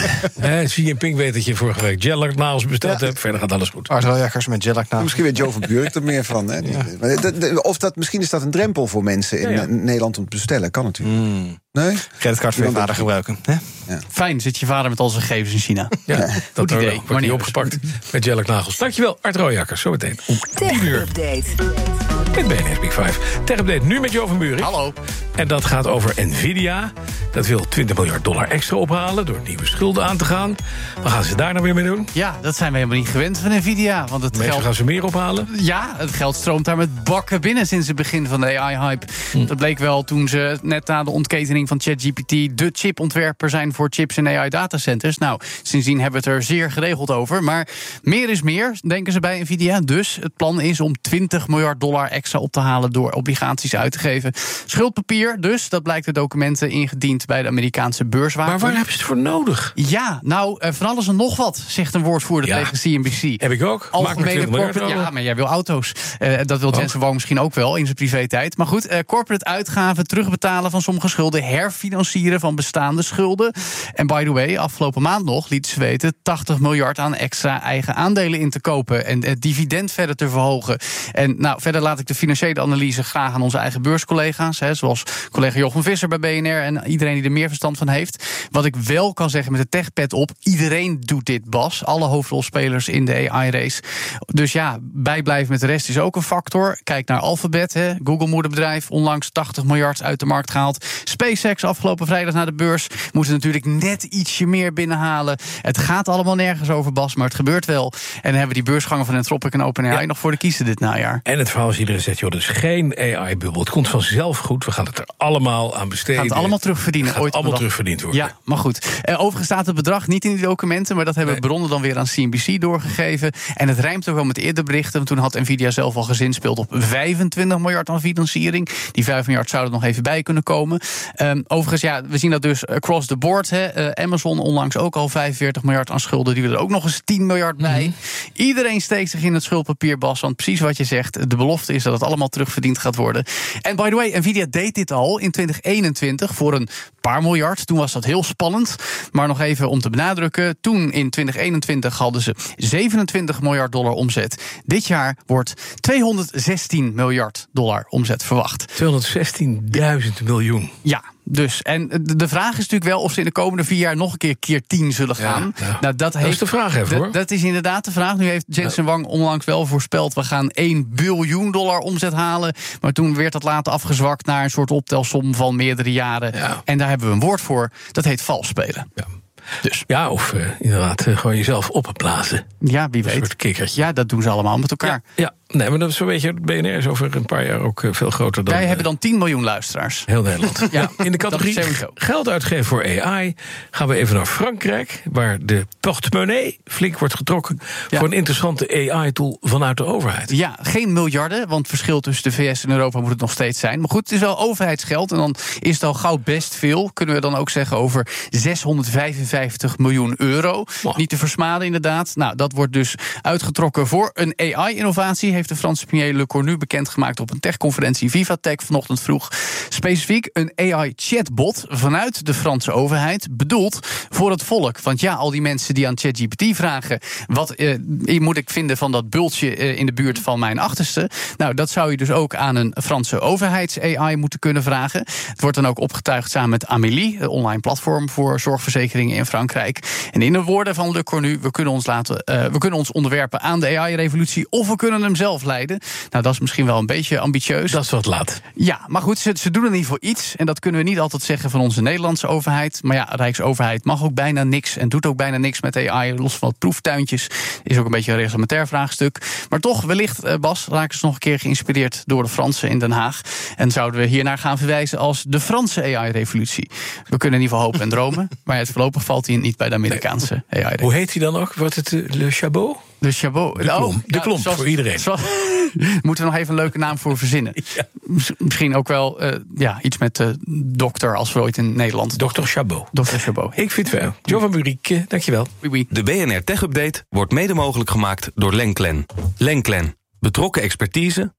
Xi Jinping weet dat je vorige week gel-laknagels besteld hebt. Verder gaat alles goed. Arteljakkers met gel-laknagels. Misschien weet Joe van Buurik er meer van. Hè? Ja. Of misschien is dat een drempel voor mensen in Nederland om te bestellen. Kan natuurlijk. Nee? Creditcard voor je vader gebruiken. Hè? Ja. Fijn, zit je vader met al zijn gegevens in China. Ja, goed idee. Wordt niet opgepakt met gel-laknagels. Dankjewel, Art Rooijakkers. Zometeen om 10 uur. Met BNR Big Five. Tech Update nu met Jo van Buurik. Hallo. En dat gaat over Nvidia. Dat wil $20 miljard extra ophalen door nieuwe schulden aan te gaan. Wat gaan ze daar nou weer mee doen? Ja, dat zijn we helemaal niet gewend van Nvidia. Want het geld... gaan ze meer ophalen? Ja, het geld stroomt daar met bakken binnen sinds het begin van de AI-hype. Dat bleek wel toen ze net na de ontketening van ChatGPT de chipontwerper zijn voor chips en AI-datacenters. Nou, sindsdien hebben we het er zeer geregeld over. Maar meer is meer, denken ze bij Nvidia. Dus het plan is om $20 miljard extra op te halen door obligaties uit te geven. Schuldpapier dus, dat blijkt de documenten ingediend bij de Amerikaanse beurswaker. Maar waar hebben ze het voor nodig? Ja, nou, van alles en nog wat, zegt een woordvoerder tegen CNBC. Heb ik ook. Algemene corporate, ja, maar jij wil auto's. Dat wil Jensen Wang misschien ook wel in zijn privé-tijd. Maar goed, corporate uitgaven, terugbetalen van sommige schulden, herfinancieren van bestaande schulden. En by the way, afgelopen maand nog lieten ze weten $80 miljard aan extra eigen aandelen in te kopen en het dividend verder te verhogen. En nou, verder laat ik de financiële analyse graag aan onze eigen beurscollega's, zoals collega Jochem Visser bij BNR en iedereen die er meer verstand van heeft. Wat ik wel kan zeggen met de techpad op, iedereen doet dit, Bas. Alle hoofdrolspelers in de AI-race. Dus ja, bijblijven met de rest is ook een factor. Kijk naar Alphabet, Google-moederbedrijf, onlangs $80 miljard uit de markt gehaald. SpaceX afgelopen vrijdag naar de beurs. Moeten natuurlijk net ietsje meer binnenhalen. Het gaat allemaal nergens over, Bas, maar het gebeurt wel. En dan hebben we die beursgangen van Anthropic en OpenAI nog voor de kiezen dit najaar. En het verhaal is iedereen zegt, joh, dat is geen AI-bubbel. Het komt vanzelf goed. We gaan het er allemaal aan besteden. Gaat het allemaal terugverdienen. Gaat allemaal terugverdiend worden. Ja, maar goed. Overigens staat het bedrag niet in die documenten, maar dat hebben bronnen dan weer aan CNBC doorgegeven. En het rijmt ook wel met eerder berichten. Want toen had Nvidia zelf al gezinspeeld op $25 miljard aan financiering. Die $5 miljard zouden er nog even bij kunnen komen. Overigens, ja, we zien dat dus across the board. Amazon onlangs ook al $45 miljard aan schulden. Die willen er ook nog eens $10 miljard bij. Iedereen steekt zich in het schuldpapier, Bas. Want precies wat je zegt, de belofte is dat het allemaal terugverdiend gaat worden. En by the way, Nvidia deed dit al in 2021 voor een paar miljard. Toen was dat heel spannend. Maar nog even om te benadrukken. Toen in 2021 hadden ze $27 miljard omzet. Dit jaar wordt $216 miljard omzet verwacht. 216.000 miljoen. Ja. Dus, en de vraag is natuurlijk wel of ze in de komende 4 jaar nog een keer 10 zullen gaan. Ja. Nou, dat is de vraag even, hoor. Dat is inderdaad de vraag. Nu heeft Jensen Wang onlangs wel voorspeld, we gaan $1 biljoen omzet halen. Maar toen werd dat later afgezwakt naar een soort optelsom van meerdere jaren. Ja. En daar hebben we een woord voor. Dat heet vals spelen. Ja. Dus. Ja, of inderdaad gewoon jezelf opblazen. Ja, wie weet. Een soort kikkertje. Ja, dat doen ze allemaal met elkaar. Ja. Nee, maar dat is zo, weet je, BNR is over een paar jaar ook veel groter dan... Wij hebben dan 10 miljoen luisteraars. Heel Nederland. Ja, in de categorie geld uitgeven voor AI gaan we even naar Frankrijk, waar de portemonnee flink wordt getrokken voor een interessante AI-tool vanuit de overheid. Ja, geen miljarden, want het verschil tussen de VS en Europa moet het nog steeds zijn. Maar goed, het is wel overheidsgeld en dan is het al gauw best veel. Kunnen we dan ook zeggen over €655 miljoen. Wow. Niet te versmaden inderdaad. Nou, dat wordt dus uitgetrokken voor een AI-innovatie, heeft de Franse premier Le Cornu bekendgemaakt op een techconferentie Vivatech vanochtend vroeg. Specifiek een AI-chatbot vanuit de Franse overheid, bedoeld voor het volk. Want ja, al die mensen die aan ChatGPT vragen, wat moet ik vinden van dat bultje in de buurt van mijn achterste? Nou, dat zou je dus ook aan een Franse overheids-AI moeten kunnen vragen. Het wordt dan ook opgetuigd samen met Amélie, een online platform voor zorgverzekeringen in Frankrijk. En in de woorden van Le Cornu, we kunnen ons onderwerpen aan de AI-revolutie of we kunnen hem zelf leiden. Nou, dat is misschien wel een beetje ambitieus. Dat is wat laat. Ja, maar goed, ze doen in ieder geval iets. En dat kunnen we niet altijd zeggen van onze Nederlandse overheid. Maar ja, Rijksoverheid mag ook bijna niks en doet ook bijna niks met AI. Los van wat proeftuintjes. Is ook een beetje een reglementair vraagstuk. Maar toch, wellicht, Bas, raken ze nog een keer geïnspireerd door de Fransen in Den Haag. En zouden we hiernaar gaan verwijzen als de Franse AI-revolutie. We kunnen in ieder geval hopen en dromen. Maar voorlopig valt hij niet bij de Amerikaanse AI-revolutie. Hoe heet hij dan ook? Wordt het Le Chabot? De Chabot. De klomp voor iedereen. Moeten we nog even een leuke naam voor verzinnen. Ja. Misschien ook wel iets met dokter, als we ooit in Nederland... Dr. Chabot. Dr. Chabot. Ik vind het wel. Jo van Buurik, dankjewel. De BNR Tech Update wordt mede mogelijk gemaakt door Lenklen. Lenklen. Betrokken expertise,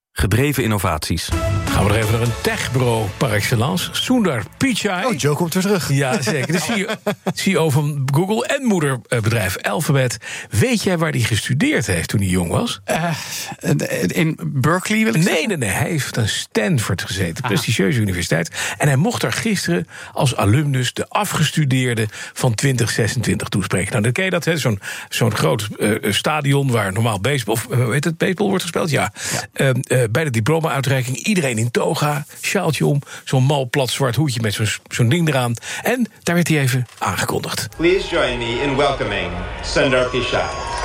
Gedreven innovaties. Gaan we er even naar een techbureau par excellence. Sundar Pichai. Oh, Joe komt weer terug. Ja, zeker. De CEO van Google en moederbedrijf Alphabet. Weet jij waar hij gestudeerd heeft toen hij jong was? In Berkeley wil ik zeggen? Nee. Hij heeft aan Stanford gezeten. Prestigieuze universiteit. En hij mocht daar gisteren als alumnus de afgestudeerden van 2026 toespreken. Nou, dan ken je dat, hè? Zo'n groot stadion waar normaal baseball wordt gespeeld. Ja. Bij de diploma-uitreiking iedereen in toga, sjaaltje om, zo'n mal plat zwart hoedje met zo'n ding eraan. En daar werd hij even aangekondigd. Please join me in welcoming Sundar Pichai.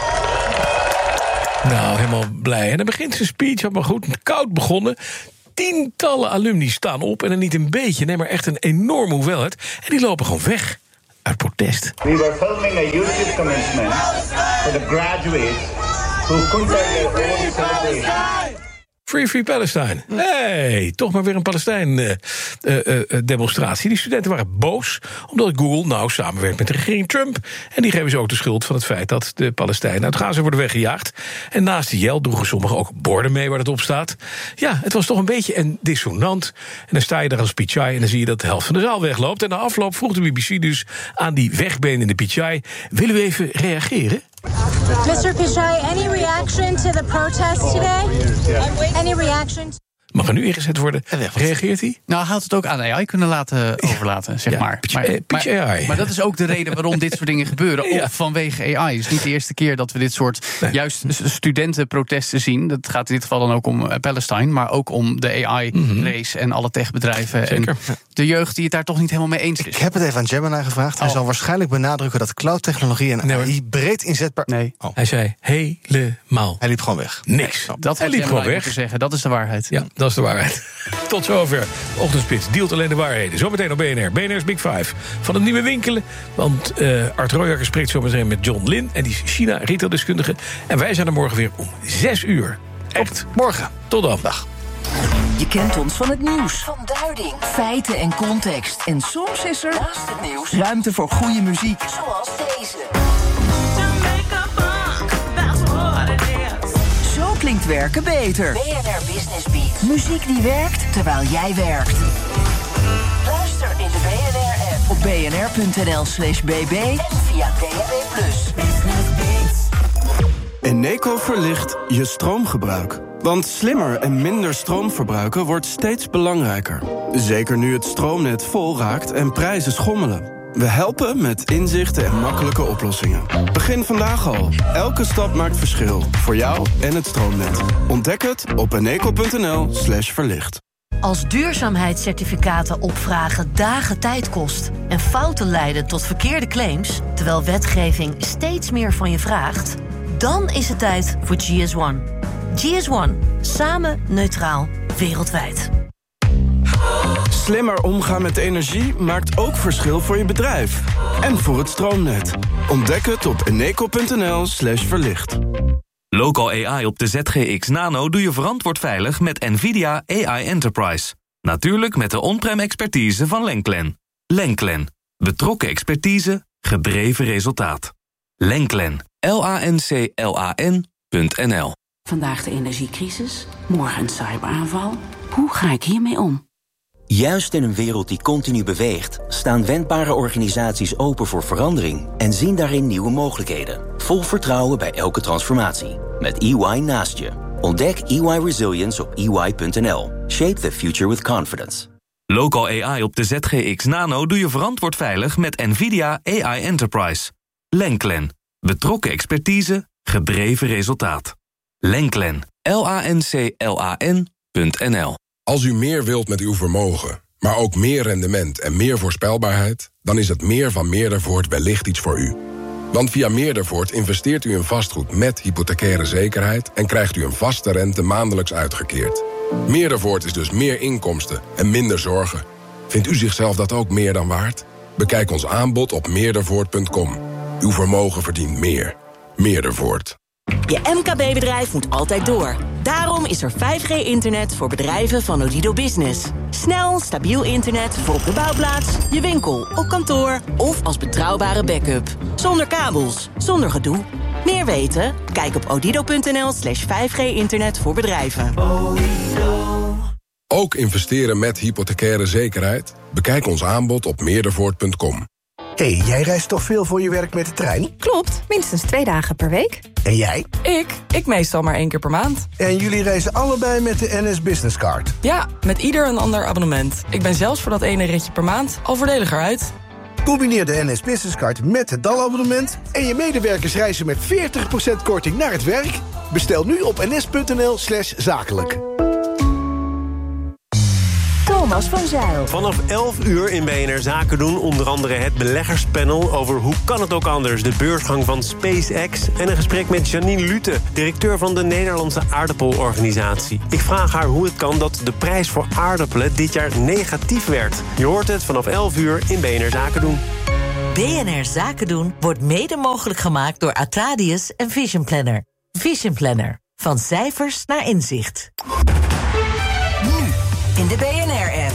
Nou, helemaal blij. En dan begint zijn speech, had maar goed, koud begonnen. Tientallen alumni staan op en dan niet een beetje, nee, maar echt een enorme hoeveelheid. En die lopen gewoon weg uit protest. We were filming a YouTube commencement for the graduates who couldn't have their own celebration. Free Palestine. Nee, toch maar weer een Palestijn-demonstratie. Die studenten waren boos omdat Google nou samenwerkt met de regering Trump. En die geven ze ook de schuld van het feit dat de Palestijnen uit Gaza worden weggejaagd. En naast die jel droegen sommigen ook borden mee waar het op staat. Ja, het was toch een beetje een dissonant. En dan sta je daar als Pichai en dan zie je dat de helft van de zaal wegloopt. En na afloop vroeg de BBC dus aan die wegbenende Pichai: willen we even reageren? Mr. Pichai, any reaction to the protest today? Any reaction? Mag er nu ingezet worden? Reageert hij? Nou, hij had het ook aan AI kunnen overlaten, zeg maar. Maar dat is ook de reden waarom dit soort dingen gebeuren. Vanwege AI. Het is niet de eerste keer dat we dit soort juist studentenprotesten zien. Dat gaat in dit geval dan ook om Palestine, maar ook om de AI-race en alle techbedrijven. Zeker. En de jeugd die het daar toch niet helemaal mee eens is. Ik heb het even aan Gemini gevraagd. Hij zal waarschijnlijk benadrukken dat cloud-technologie en AI breed inzetbaar... Nee. Hij zei helemaal. Hij liep gewoon weg. Niks. Dat hij liep gewoon weg. Zeggen. Dat is de waarheid. Ja, dat is de waarheid. Tot zover. Ochtendspits deelt alleen de waarheden. Zometeen op BNR. BNR's Big Five. Van het nieuwe winkelen. Want Art Royakker spreekt zometeen met John Lin. En die is China retaildeskundige. En wij zijn er morgen weer om 6 uur. Echt. Morgen. Tot dan. Dag. Je kent ons van het nieuws. Van duiding, feiten en context. En soms is er, naast het nieuws, ruimte voor goede muziek. Zoals deze. Zo klinkt werken beter. BNR Business Beat. Muziek die werkt terwijl jij werkt. Luister in de BNR-app op bnr.nl/bb en via DAB+. Eneco verlicht je stroomgebruik. Want slimmer en minder stroom verbruiken wordt steeds belangrijker. Zeker nu het stroomnet vol raakt en prijzen schommelen. We helpen met inzichten en makkelijke oplossingen. Begin vandaag al. Elke stap maakt verschil. Voor jou en het stroomnet. Ontdek het op eneco.nl/verlicht. Als duurzaamheidscertificaten opvragen dagen tijd kost en fouten leiden tot verkeerde claims, terwijl wetgeving steeds meer van je vraagt, dan is het tijd voor GS1. GS1. Samen neutraal. Wereldwijd. Slimmer omgaan met energie maakt ook verschil voor je bedrijf. En voor het stroomnet. Ontdek het op eneco.nl/verlicht. Local AI op de ZGX Nano doe je verantwoord veilig met NVIDIA AI Enterprise. Natuurlijk met de on-prem expertise van Lenklen. Lenklen. Betrokken expertise, gedreven resultaat. Lenklen. LANCLAN.nl. Vandaag de energiecrisis, morgen een cyberaanval. Hoe ga ik hiermee om? Juist in een wereld die continu beweegt, staan wendbare organisaties open voor verandering en zien daarin nieuwe mogelijkheden. Vol vertrouwen bij elke transformatie. Met EY naast je. Ontdek EY Resilience op EY.nl. Shape the future with confidence. Local AI op de ZGX Nano doe je verantwoord veilig met NVIDIA AI Enterprise. Lenklen. Betrokken expertise, gedreven resultaat. Lenklen. LANCLAN.nl. Als u meer wilt met uw vermogen, maar ook meer rendement en meer voorspelbaarheid, dan is het meer van Meerdervoort wellicht iets voor u. Want via Meerdervoort investeert u in vastgoed met hypothecaire zekerheid en krijgt u een vaste rente maandelijks uitgekeerd. Meerdervoort is dus meer inkomsten en minder zorgen. Vindt u zichzelf dat ook meer dan waard? Bekijk ons aanbod op meerdervoort.com. Uw vermogen verdient meer. Meerdervoort. Je MKB-bedrijf moet altijd door. Daarom is er 5G-internet voor bedrijven van Odido Business. Snel, stabiel internet voor op de bouwplaats, je winkel, op kantoor of als betrouwbare backup. Zonder kabels, zonder gedoe. Meer weten? Kijk op odido.nl/5G-internet voor bedrijven. Ook investeren met hypothecaire zekerheid? Bekijk ons aanbod op meerdervoort.com. Hey, jij reist toch veel voor je werk met de trein? Klopt, minstens 2 dagen per week. En jij? Ik meestal maar 1 keer per maand. En jullie reizen allebei met de NS Business Card? Ja, met ieder een ander abonnement. Ik ben zelfs voor dat ene ritje per maand al voordeliger uit. Combineer de NS Business Card met het DAL-abonnement... en je medewerkers reizen met 40% korting naar het werk. Bestel nu op ns.nl/zakelijk. Thomas van Zijl. Vanaf 11 uur in BNR Zaken doen onder andere het beleggerspanel... over hoe kan het ook anders, de beursgang van SpaceX... en een gesprek met Janine Lute, directeur van de Nederlandse aardappelorganisatie. Ik vraag haar hoe het kan dat de prijs voor aardappelen dit jaar negatief werd. Je hoort het vanaf 11 uur in BNR Zaken doen. BNR Zaken doen wordt mede mogelijk gemaakt door Atradius en Vision Planner. Vision Planner. Van cijfers naar inzicht. In de BNR-app.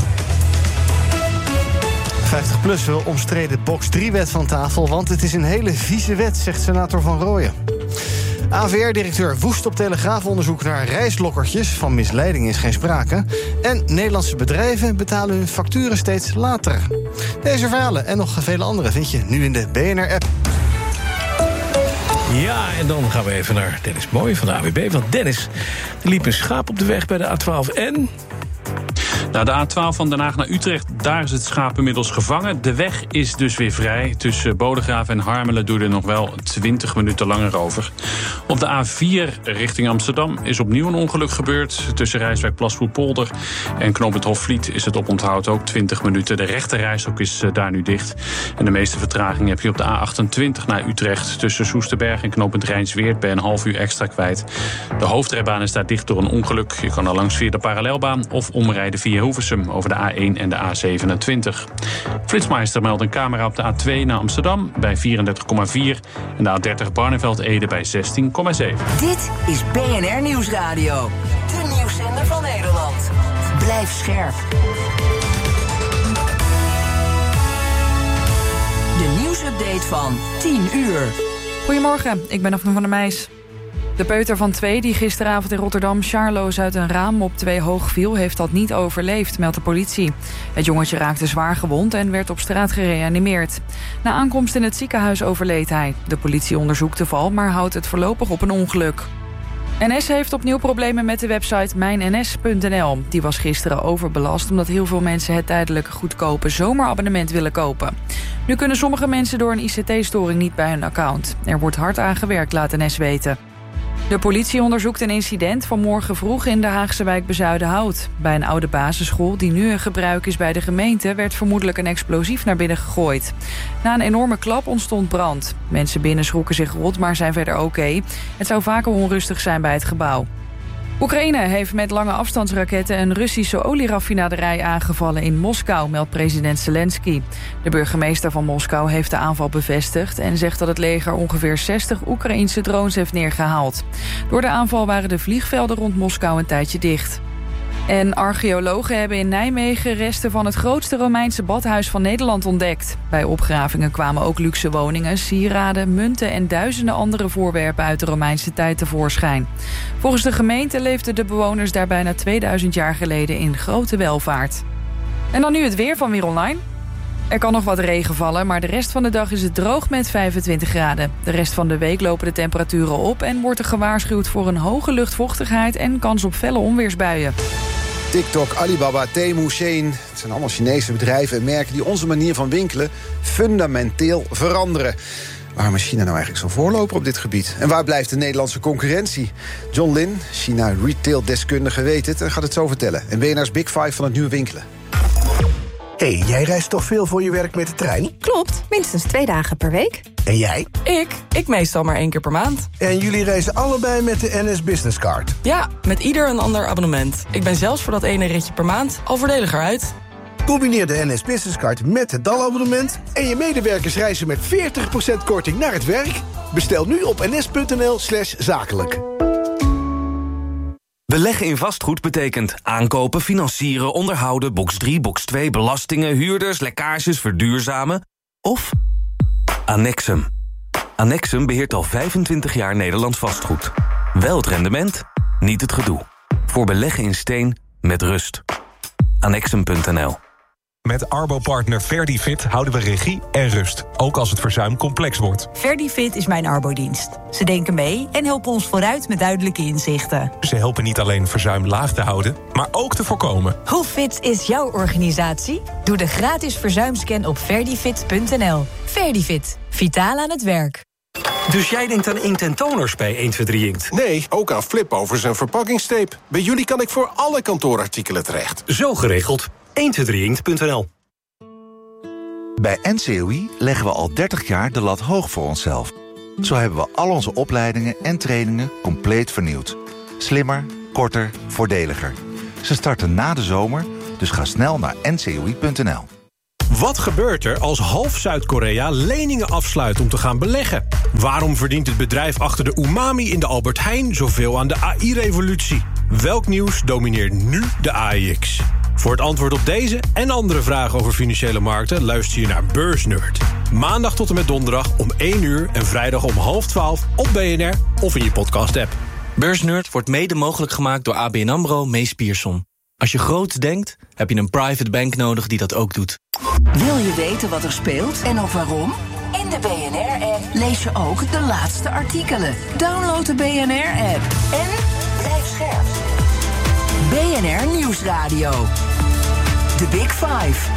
50PLUS wil omstreden box 3-wet van tafel... want het is een hele vieze wet, zegt senator Van Rooyen. AVR-directeur woest op Telegraafonderzoek naar reislokkertjes. Van misleiding is geen sprake. En Nederlandse bedrijven betalen hun facturen steeds later. Deze verhalen en nog vele andere vind je nu in de BNR-app. Ja, en dan gaan we even naar Dennis Mooij van de AWB. Want Dennis, er liep een schaap op de weg bij de A12 en... Nou, de A12 van Den Haag naar Utrecht, daar is het schaap inmiddels gevangen. De weg is dus weer vrij. Tussen Bodegraven en Harmelen doe je er nog wel 20 minuten langer over. Op de A4 richting Amsterdam is opnieuw een ongeluk gebeurd. Tussen Rijswijk Plasvoetpolder en knooppunt Hofvliet is het oponthoud ook 20 minuten. De rechterrijstrook is daar nu dicht. En de meeste vertraging heb je op de A28 naar Utrecht. Tussen Soesterberg en knooppunt Rijnsweert ben je een half uur extra kwijt. De hoofdrijbaan is daar dicht door een ongeluk. Je kan er langs via de parallelbaan of omrijden via Hilversum over de A1 en de A27. Flitsmeister meldt een camera op de A2 naar Amsterdam bij 34,4 en de A30 Barneveld-Ede bij 16,7. Dit is BNR Nieuwsradio. De nieuwszender van Nederland. Blijf scherp. De nieuwsupdate van 10 uur. Goedemorgen, ik ben Daphne van der Meijs. De peuter van 2 die gisteravond in Rotterdam sjaarloos uit een raam op 2 hoog viel... heeft dat niet overleefd, meldt de politie. Het jongetje raakte zwaar gewond en werd op straat gereanimeerd. Na aankomst in het ziekenhuis overleed hij. De politie onderzoekt de val, maar houdt het voorlopig op een ongeluk. NS heeft opnieuw problemen met de website mijnns.nl. Die was gisteren overbelast omdat heel veel mensen het tijdelijk goedkope zomerabonnement willen kopen. Nu kunnen sommige mensen door een ICT-storing niet bij hun account. Er wordt hard aan gewerkt, laat NS weten. De politie onderzoekt een incident van morgen vroeg in de Haagse wijk Bezuidenhout. Bij een oude basisschool die nu in gebruik is bij de gemeente... werd vermoedelijk een explosief naar binnen gegooid. Na een enorme klap ontstond brand. Mensen binnen schrokken zich rot, maar zijn verder oké. Het zou vaker onrustig zijn bij het gebouw. Oekraïne heeft met lange afstandsraketten een Russische olieraffinaderij aangevallen in Moskou, meldt president Zelensky. De burgemeester van Moskou heeft de aanval bevestigd en zegt dat het leger ongeveer 60 Oekraïense drones heeft neergehaald. Door de aanval waren de vliegvelden rond Moskou een tijdje dicht. En archeologen hebben in Nijmegen resten van het grootste Romeinse badhuis van Nederland ontdekt. Bij opgravingen kwamen ook luxe woningen, sieraden, munten en duizenden andere voorwerpen uit de Romeinse tijd tevoorschijn. Volgens de gemeente leefden de bewoners daar bijna 2000 jaar geleden in grote welvaart. En dan nu het weer van Weer Online. Er kan nog wat regen vallen, maar de rest van de dag is het droog met 25 graden. De rest van de week lopen de temperaturen op en wordt er gewaarschuwd voor een hoge luchtvochtigheid en kans op felle onweersbuien. TikTok, Alibaba, Temu, Shein. Het zijn allemaal Chinese bedrijven en merken die onze manier van winkelen fundamenteel veranderen. Waarom is China nou eigenlijk zo'n voorloper op dit gebied? En waar blijft de Nederlandse concurrentie? John Lin, China retail-deskundige, weet het en gaat het zo vertellen. En BNR's Big Five van het nieuwe winkelen. Hey, jij reist toch veel voor je werk met de trein? Klopt, minstens 2 dagen per week. En jij? Ik meestal maar 1 keer per maand. En jullie reizen allebei met de NS Business Card? Ja, met ieder een ander abonnement. Ik ben zelfs voor dat ene ritje per maand al voordeliger uit. Combineer de NS Business Card met het DAL-abonnement... en je medewerkers reizen met 40% korting naar het werk. Bestel nu op ns.nl/zakelijk. Beleggen in vastgoed betekent aankopen, financieren, onderhouden... box 3, box 2, belastingen, huurders, lekkages, verduurzamen... of Annexum. Annexum beheert al 25 jaar Nederlands vastgoed. Wel het rendement, niet het gedoe. Voor beleggen in steen met rust. Annexum.nl. Met Arbo-partner Verdifit houden we regie en rust. Ook als het verzuim complex wordt. Verdifit is mijn Arbo-dienst. Ze denken mee en helpen ons vooruit met duidelijke inzichten. Ze helpen niet alleen verzuim laag te houden, maar ook te voorkomen. Hoe fit is jouw organisatie? Doe de gratis verzuimscan op verdifit.nl. Verdifit. Vitaal aan het werk. Dus jij denkt aan inkt en toners bij 123 Inkt? Nee, ook aan flipovers en verpakkingstape. Bij jullie kan ik voor alle kantoorartikelen terecht. Zo geregeld. 123inkt.nl. Bij NCOI leggen we al 30 jaar de lat hoog voor onszelf. Zo hebben we al onze opleidingen en trainingen compleet vernieuwd. Slimmer, korter, voordeliger. Ze starten na de zomer, dus ga snel naar ncoi.nl. Wat gebeurt er als half Zuid-Korea leningen afsluit om te gaan beleggen? Waarom verdient het bedrijf achter de umami in de Albert Heijn zoveel aan de AI-revolutie? Welk nieuws domineert nu de AEX? Voor het antwoord op deze en andere vragen over financiële markten luister je naar Beursnerd. Maandag tot en met donderdag om 1 uur en vrijdag om 11:30 op BNR of in je podcast-app. Beursnerd wordt mede mogelijk gemaakt door ABN AMRO Mees Pierson. Als je groots denkt, heb je een private bank nodig die dat ook doet. Wil je weten wat er speelt en ook waarom? In de BNR-app lees je ook de laatste artikelen. Download de BNR-app en blijf scherp. BNR Nieuwsradio. The Big Five.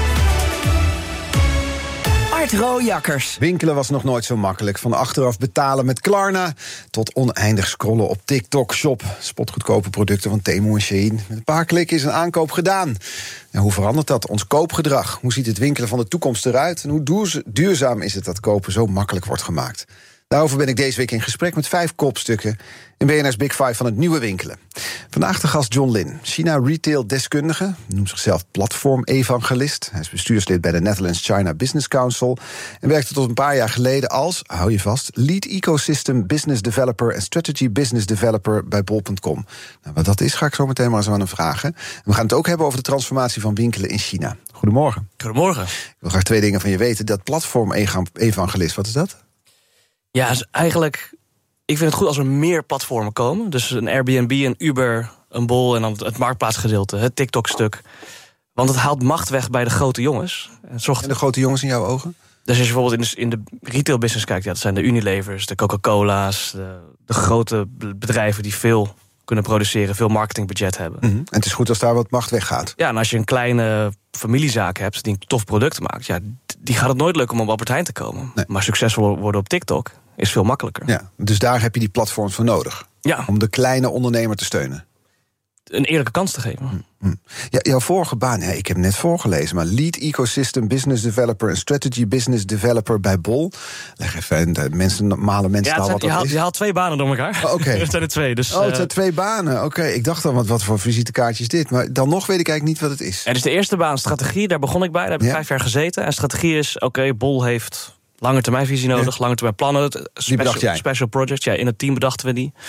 Art Rooijakkers. Winkelen was nog nooit zo makkelijk. Van achteraf betalen met Klarna tot oneindig scrollen op TikTok Shop. Spotgoedkope producten van Temu en Shein. Met een paar klikken is een aankoop gedaan. En hoe verandert dat? Ons koopgedrag. Hoe ziet het winkelen van de toekomst eruit? En hoe duurzaam is het dat kopen zo makkelijk wordt gemaakt? Daarover ben ik deze week in gesprek met 5 kopstukken in BNR's Big Five van het nieuwe winkelen. Vandaag de gast John Lin, China-retail-deskundige, noemt zichzelf platform-evangelist. Hij is bestuurslid bij de Netherlands China Business Council en werkte tot een paar jaar geleden als, hou je vast, Lead Ecosystem Business Developer en Strategy Business Developer bij bol.com. Nou, wat dat is, ga ik zo meteen maar eens aan hem vragen. En we gaan het ook hebben over de transformatie van winkelen in China. Goedemorgen. Goedemorgen. Ik wil graag 2 dingen van je weten. Dat platform-evangelist, wat is dat? Ja, dus eigenlijk, ik vind het goed als er meer platformen komen. Dus een Airbnb, een Uber, een Bol en dan het marktplaatsgedeelte, het TikTok-stuk. Want het haalt macht weg bij de grote jongens. En de grote jongens in jouw ogen? Dus als je bijvoorbeeld in de retail-business kijkt, ja, dat zijn de Unilevers, de Coca-Cola's, de grote bedrijven die veel kunnen produceren, veel marketingbudget hebben. Mm-hmm. En het is goed als daar wat macht weggaat. Ja, en als je een kleine familiezaak hebt die een tof product maakt, ja, die gaat het nooit lukken om op Albert Heijn te komen. Nee. Maar succesvol worden op TikTok is veel makkelijker. Ja, dus daar heb je die platforms voor nodig. Ja. Om de kleine ondernemer te steunen. Een eerlijke kans te geven. Ja, jouw vorige baan, ik heb net voorgelezen, maar Lead Ecosystem Business Developer en Strategy Business Developer bij Bol. Leg even malen mensen al wat dat is. Je haalt 2 banen door elkaar. Oh, okay. Het zijn er 2. Dus, het zijn 2 banen. Oké, ik dacht dan, wat voor visitekaartje is dit? Maar dan nog weet ik eigenlijk niet wat het is. En dus de eerste baan, strategie, daar begon ik bij. Daar heb ik 5 jaar gezeten. En strategie is, Bol heeft langetermijnvisie nodig, langetermijn plannen. Die bedacht jij? Special projects, ja, in het team bedachten we die.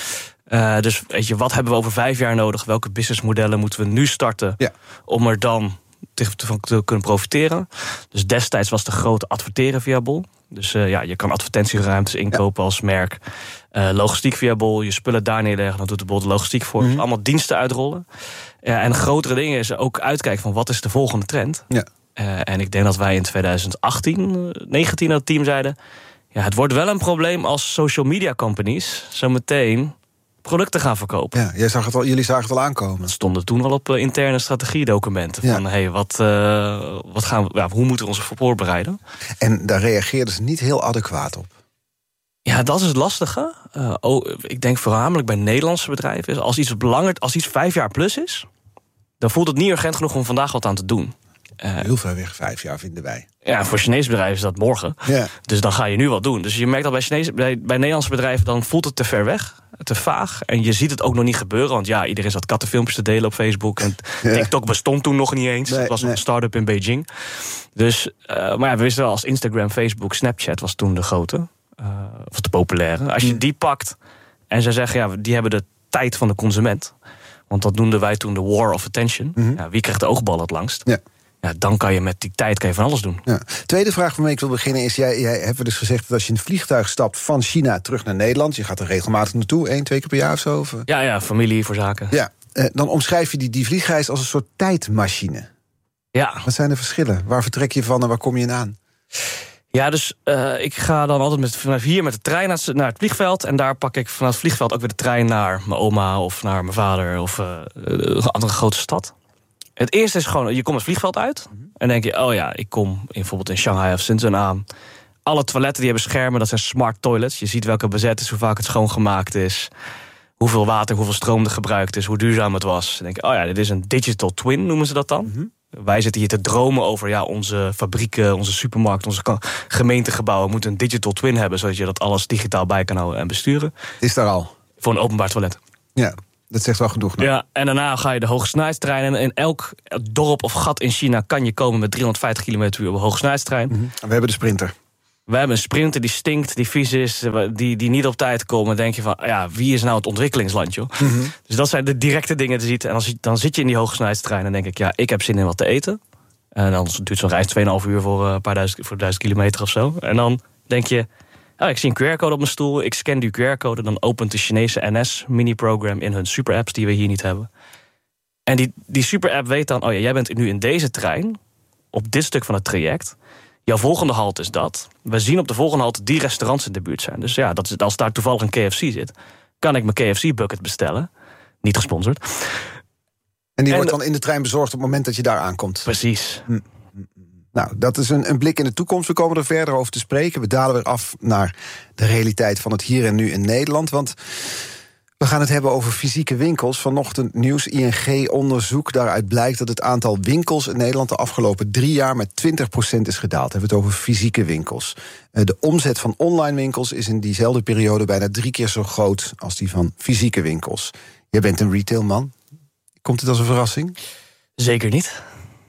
Dus weet je, wat hebben we over 5 jaar nodig? Welke businessmodellen moeten we nu starten om er dan te kunnen profiteren? Dus destijds was de grote adverteren via Bol. Dus je kan advertentieruimtes inkopen als merk. Logistiek via Bol, je spullen daar neerleggen, dan doet de Bol de logistiek voor. Mm-hmm. Allemaal diensten uitrollen. En grotere dingen is ook uitkijken van wat is de volgende trend. Ja. En ik denk dat wij in 2018, 19 dat team zeiden, ja, het wordt wel een probleem als social media companies zo meteen producten gaan verkopen. Ja, jullie zagen het al aankomen. Dat stonden toen al op interne strategiedocumenten. Van wat gaan we, hoe moeten we ons voorbereiden? En daar reageerden ze niet heel adequaat op. Ja, dat is het lastige. Ik denk voornamelijk bij Nederlandse bedrijven. Als iets 5 jaar plus is, dan voelt het niet urgent genoeg om vandaag wat aan te doen. Heel ver weg, 5 jaar vinden wij. Ja, voor Chinese bedrijven is dat morgen. Ja. Dus dan ga je nu wat doen. Dus je merkt dat bij Nederlandse bedrijven, dan voelt het te ver weg, te vaag. En je ziet het ook nog niet gebeuren. Want ja, iedereen zat kattenfilmpjes te delen op Facebook. En TikTok bestond toen nog niet eens. Het was een start-up in Beijing. Dus, maar ja, we wisten wel, als Instagram, Facebook, Snapchat was toen de grote. Of de populaire. Als je die pakt en ze zeggen, ja, die hebben de tijd van de consument. Want dat noemden wij toen de war of attention. Mm-hmm. Ja, wie krijgt de oogballen het langst? Ja. Ja, dan kan je met die tijd van alles doen. Ja. Tweede vraag waarmee ik wil beginnen is... Jij hebt dus gezegd dat als je in een vliegtuig stapt van China terug naar Nederland... je gaat er regelmatig naartoe, 1-2 keer per jaar of zo? Of? Ja, familie voor zaken. Ja, dan omschrijf je die vliegreis als een soort tijdmachine. Ja. Wat zijn de verschillen? Waar vertrek je van en waar kom je in aan? Ja, dus ik ga dan altijd vanaf hier met de trein naar het vliegveld... en daar pak ik vanaf het vliegveld ook weer de trein naar mijn oma... of naar mijn vader of een andere grote stad. Het eerste is gewoon, je komt het vliegveld uit... en denk je, ik kom bijvoorbeeld in Shanghai of Shenzhen aan. Alle toiletten die hebben schermen, dat zijn smart toilets. Je ziet welke bezet is, hoe vaak het schoongemaakt is... hoeveel water, hoeveel stroom er gebruikt is... hoe duurzaam het was. Dan denk je, dit is een digital twin, noemen ze dat dan... Wij zitten hier te dromen over onze fabrieken, onze supermarkt, onze gemeentegebouwen moeten een digital twin hebben, zodat je dat alles digitaal bij kan houden en besturen. Is daar al? Voor een openbaar toilet. Ja, dat zegt wel genoeg. Nou. Ja, en daarna ga je de hogesnelheidstrein. En in elk dorp of gat in China kan je komen met 350 km/h op een hogesnelheidstrein. We hebben de Sprinter. We hebben een Sprinter die stinkt, die vies is, die niet op tijd komen. Dan denk je van, wie is nou het ontwikkelingsland, joh? Dus dat zijn de directe dingen die je ziet. En dan zit je in die hogesnelheidstrein en denk ik, ik heb zin in wat te eten. En dan duurt zo'n reis 2,5 uur voor 1000 kilometer of zo. En dan denk je, ik zie een QR-code op mijn stoel. Ik scan die QR-code, dan opent de Chinese NS mini-program in hun super-apps die we hier niet hebben. En die super-app weet dan, jij bent nu in deze trein, op dit stuk van het traject. Jouw volgende halte is dat. We zien op de volgende halte die restaurants in de buurt zijn. Dus dat is, als daar toevallig een KFC zit, kan ik mijn KFC-bucket bestellen. Niet gesponsord. En die wordt dan in de trein bezorgd op het moment dat je daar aankomt. Precies. Nou, dat is een blik in de toekomst. We komen er verder over te spreken. We dalen weer af naar de realiteit van het hier en nu in Nederland. Want we gaan het hebben over fysieke winkels. Vanochtend nieuws, ING-onderzoek. Daaruit blijkt dat het aantal winkels in Nederland de afgelopen 3 jaar met 20% is gedaald. We hebben het over fysieke winkels. De omzet van online winkels is in diezelfde periode bijna 3 keer zo groot als die van fysieke winkels. Jij bent een retailman. Komt dit als een verrassing? Zeker niet.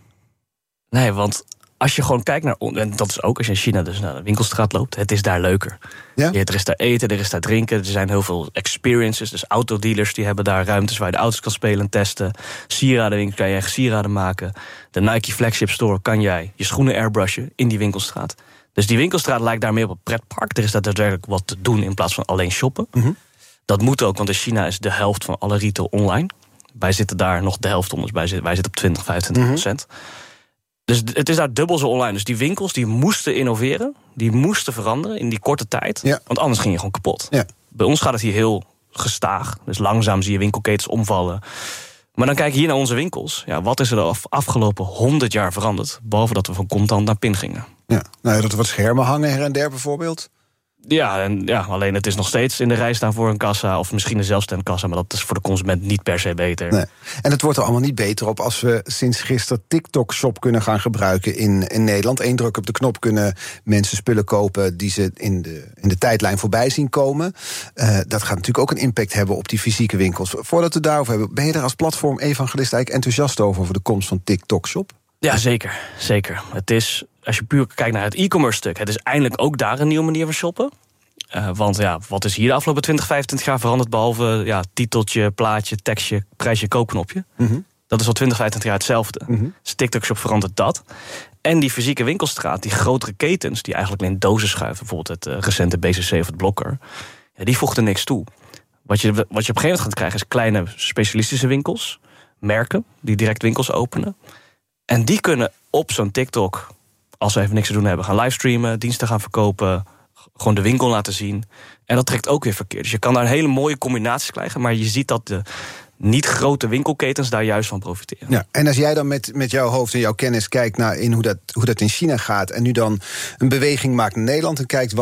Nee, want als je gewoon kijkt naar... en dat is ook als je in China dus naar de winkelstraat loopt... het is daar leuker. Ja? Er is daar eten, er is daar drinken. Er zijn heel veel experiences. Dus autodealers die hebben daar ruimtes waar je de auto's kan spelen en testen. Sieradenwinkel kan je eigen sieraden maken. De Nike Flagship Store kan jij je schoenen airbrushen in die winkelstraat. Dus die winkelstraat lijkt daar meer op een pretpark. Er is daar daadwerkelijk wat te doen in plaats van alleen shoppen. Dat moet ook, want in China is de helft van alle retail online. Wij zitten daar nog de helft onder. Dus wij zitten op 20-25%. Dus het is daar dubbel zo online. Dus die winkels die moesten innoveren. Die moesten veranderen in die korte tijd. Ja. Want anders ging je gewoon kapot. Ja. Bij ons gaat het hier heel gestaag. Dus langzaam zie je winkelketens omvallen. Maar dan kijk je hier naar onze winkels. Ja, wat is er de afgelopen 100 jaar veranderd? Behalve dat we van contant naar pin gingen. Ja, dat er wat schermen hangen her en der bijvoorbeeld. Ja, alleen het is nog steeds in de rij staan voor een kassa... of misschien een zelfstandkassa, maar dat is voor de consument niet per se beter. Nee. En het wordt er allemaal niet beter op als we sinds gisteren TikTok-shop kunnen gaan gebruiken in Nederland. 1 druk op de knop kunnen mensen spullen kopen die ze in de tijdlijn voorbij zien komen. Dat gaat natuurlijk ook een impact hebben op die fysieke winkels. Voordat we het daarover hebben, ben je er als platform-evangelist eigenlijk enthousiast over de komst van TikTok-shop? Ja, zeker. Het is, als je puur kijkt naar het e-commerce stuk... het is eindelijk ook daar een nieuwe manier van shoppen. Want wat is hier de afgelopen 20, 25 jaar veranderd... behalve titeltje, plaatje, tekstje, prijsje, koopknopje. Dat is al 20, 25 jaar hetzelfde. Dus TikTok-shop verandert dat. En die fysieke winkelstraat, die grotere ketens... die eigenlijk alleen dozen schuiven, bijvoorbeeld het recente BCC of het Blokker... die voegden niks toe. Wat je op een gegeven moment gaat krijgen... is kleine specialistische winkels, merken... die direct winkels openen... En die kunnen op zo'n TikTok, als ze even niks te doen hebben... gaan livestreamen, diensten gaan verkopen... gewoon de winkel laten zien. En dat trekt ook weer verkeer. Dus je kan daar een hele mooie combinaties krijgen... maar je ziet dat de niet grote winkelketens daar juist van profiteren. Ja, en als jij dan met jouw hoofd en jouw kennis kijkt naar hoe dat in China gaat... en nu dan een beweging maakt naar Nederland... en kijkt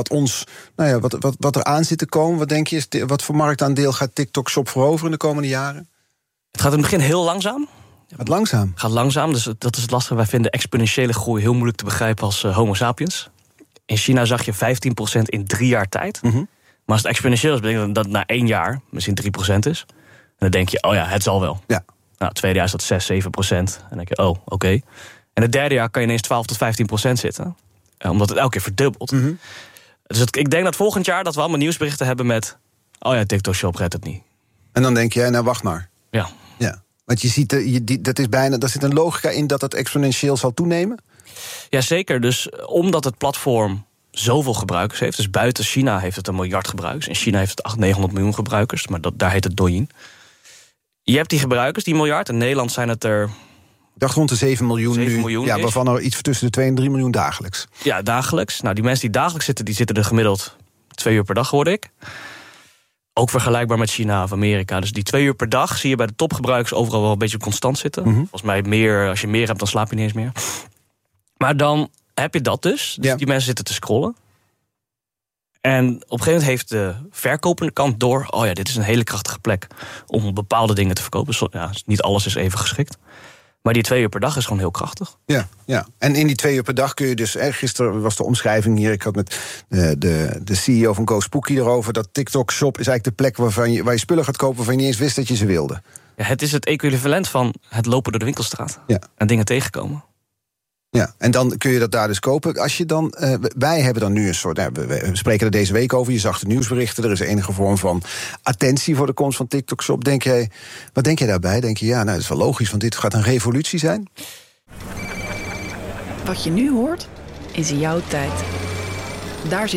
wat er aan zit te komen... wat denk je, wat voor marktaandeel gaat TikTok-shop veroveren in de komende jaren? Het gaat in het begin heel langzaam... Gaat langzaam, dus dat is het lastige. Wij vinden exponentiële groei heel moeilijk te begrijpen als homo sapiens. In China zag je 15% in 3 jaar tijd. Maar als het exponentieel is, betekent dat na 1 jaar misschien 3% is. En dan denk je, het zal wel. Ja. Nou, het tweede jaar is dat 6-7%. En dan denk je, oké. En het derde jaar kan je ineens 12-15% zitten. Omdat het elke keer verdubbelt. Dus ik denk dat volgend jaar dat we allemaal nieuwsberichten hebben met... TikTok Shop redt het niet. En dan denk je, wacht maar. Ja. Want je ziet, daar zit een logica in dat het exponentieel zal toenemen? Jazeker, dus omdat het platform zoveel gebruikers heeft, dus buiten China heeft het 1 miljard gebruikers, in China heeft het 900 miljoen gebruikers, maar daar heet het Douyin. Je hebt die gebruikers, die miljard, in Nederland zijn het er... Ik dacht rond de 7 miljoen nu, waarvan er iets tussen de 2 en 3 miljoen dagelijks. Ja, dagelijks. Nou, die mensen die dagelijks zitten, die zitten er gemiddeld 2 uur per dag, hoorde ik. Ook vergelijkbaar met China of Amerika. Dus die 2 uur per dag zie je bij de topgebruikers overal wel een beetje constant zitten. Volgens mij als je meer hebt, dan slaap je niet eens meer. Maar dan heb je dat dus. Dus die mensen zitten te scrollen. En op een gegeven moment heeft de verkopende kant door... oh ja, dit is een hele krachtige plek om bepaalde dingen te verkopen. Niet alles is even geschikt. Maar die 2 uur per dag is gewoon heel krachtig. Ja. En in die 2 uur per dag kun je dus... gisteren was de omschrijving hier... ik had met de CEO van GoSpooky erover... dat TikTok Shop is eigenlijk de plek waar je spullen gaat kopen... waarvan je niet eens wist dat je ze wilde. Ja, het is het equivalent van het lopen door de winkelstraat. En dingen tegenkomen. Ja, en dan kun je dat daar dus kopen. Als je dan, wij hebben dan nu een soort... we spreken er deze week over, je zag de nieuwsberichten... er is enige vorm van attentie voor de komst van TikTok Shop. Wat denk jij daarbij? Denk je, dat is wel logisch, want dit gaat een revolutie zijn? Wat je nu hoort, is jouw tijd. Daar zit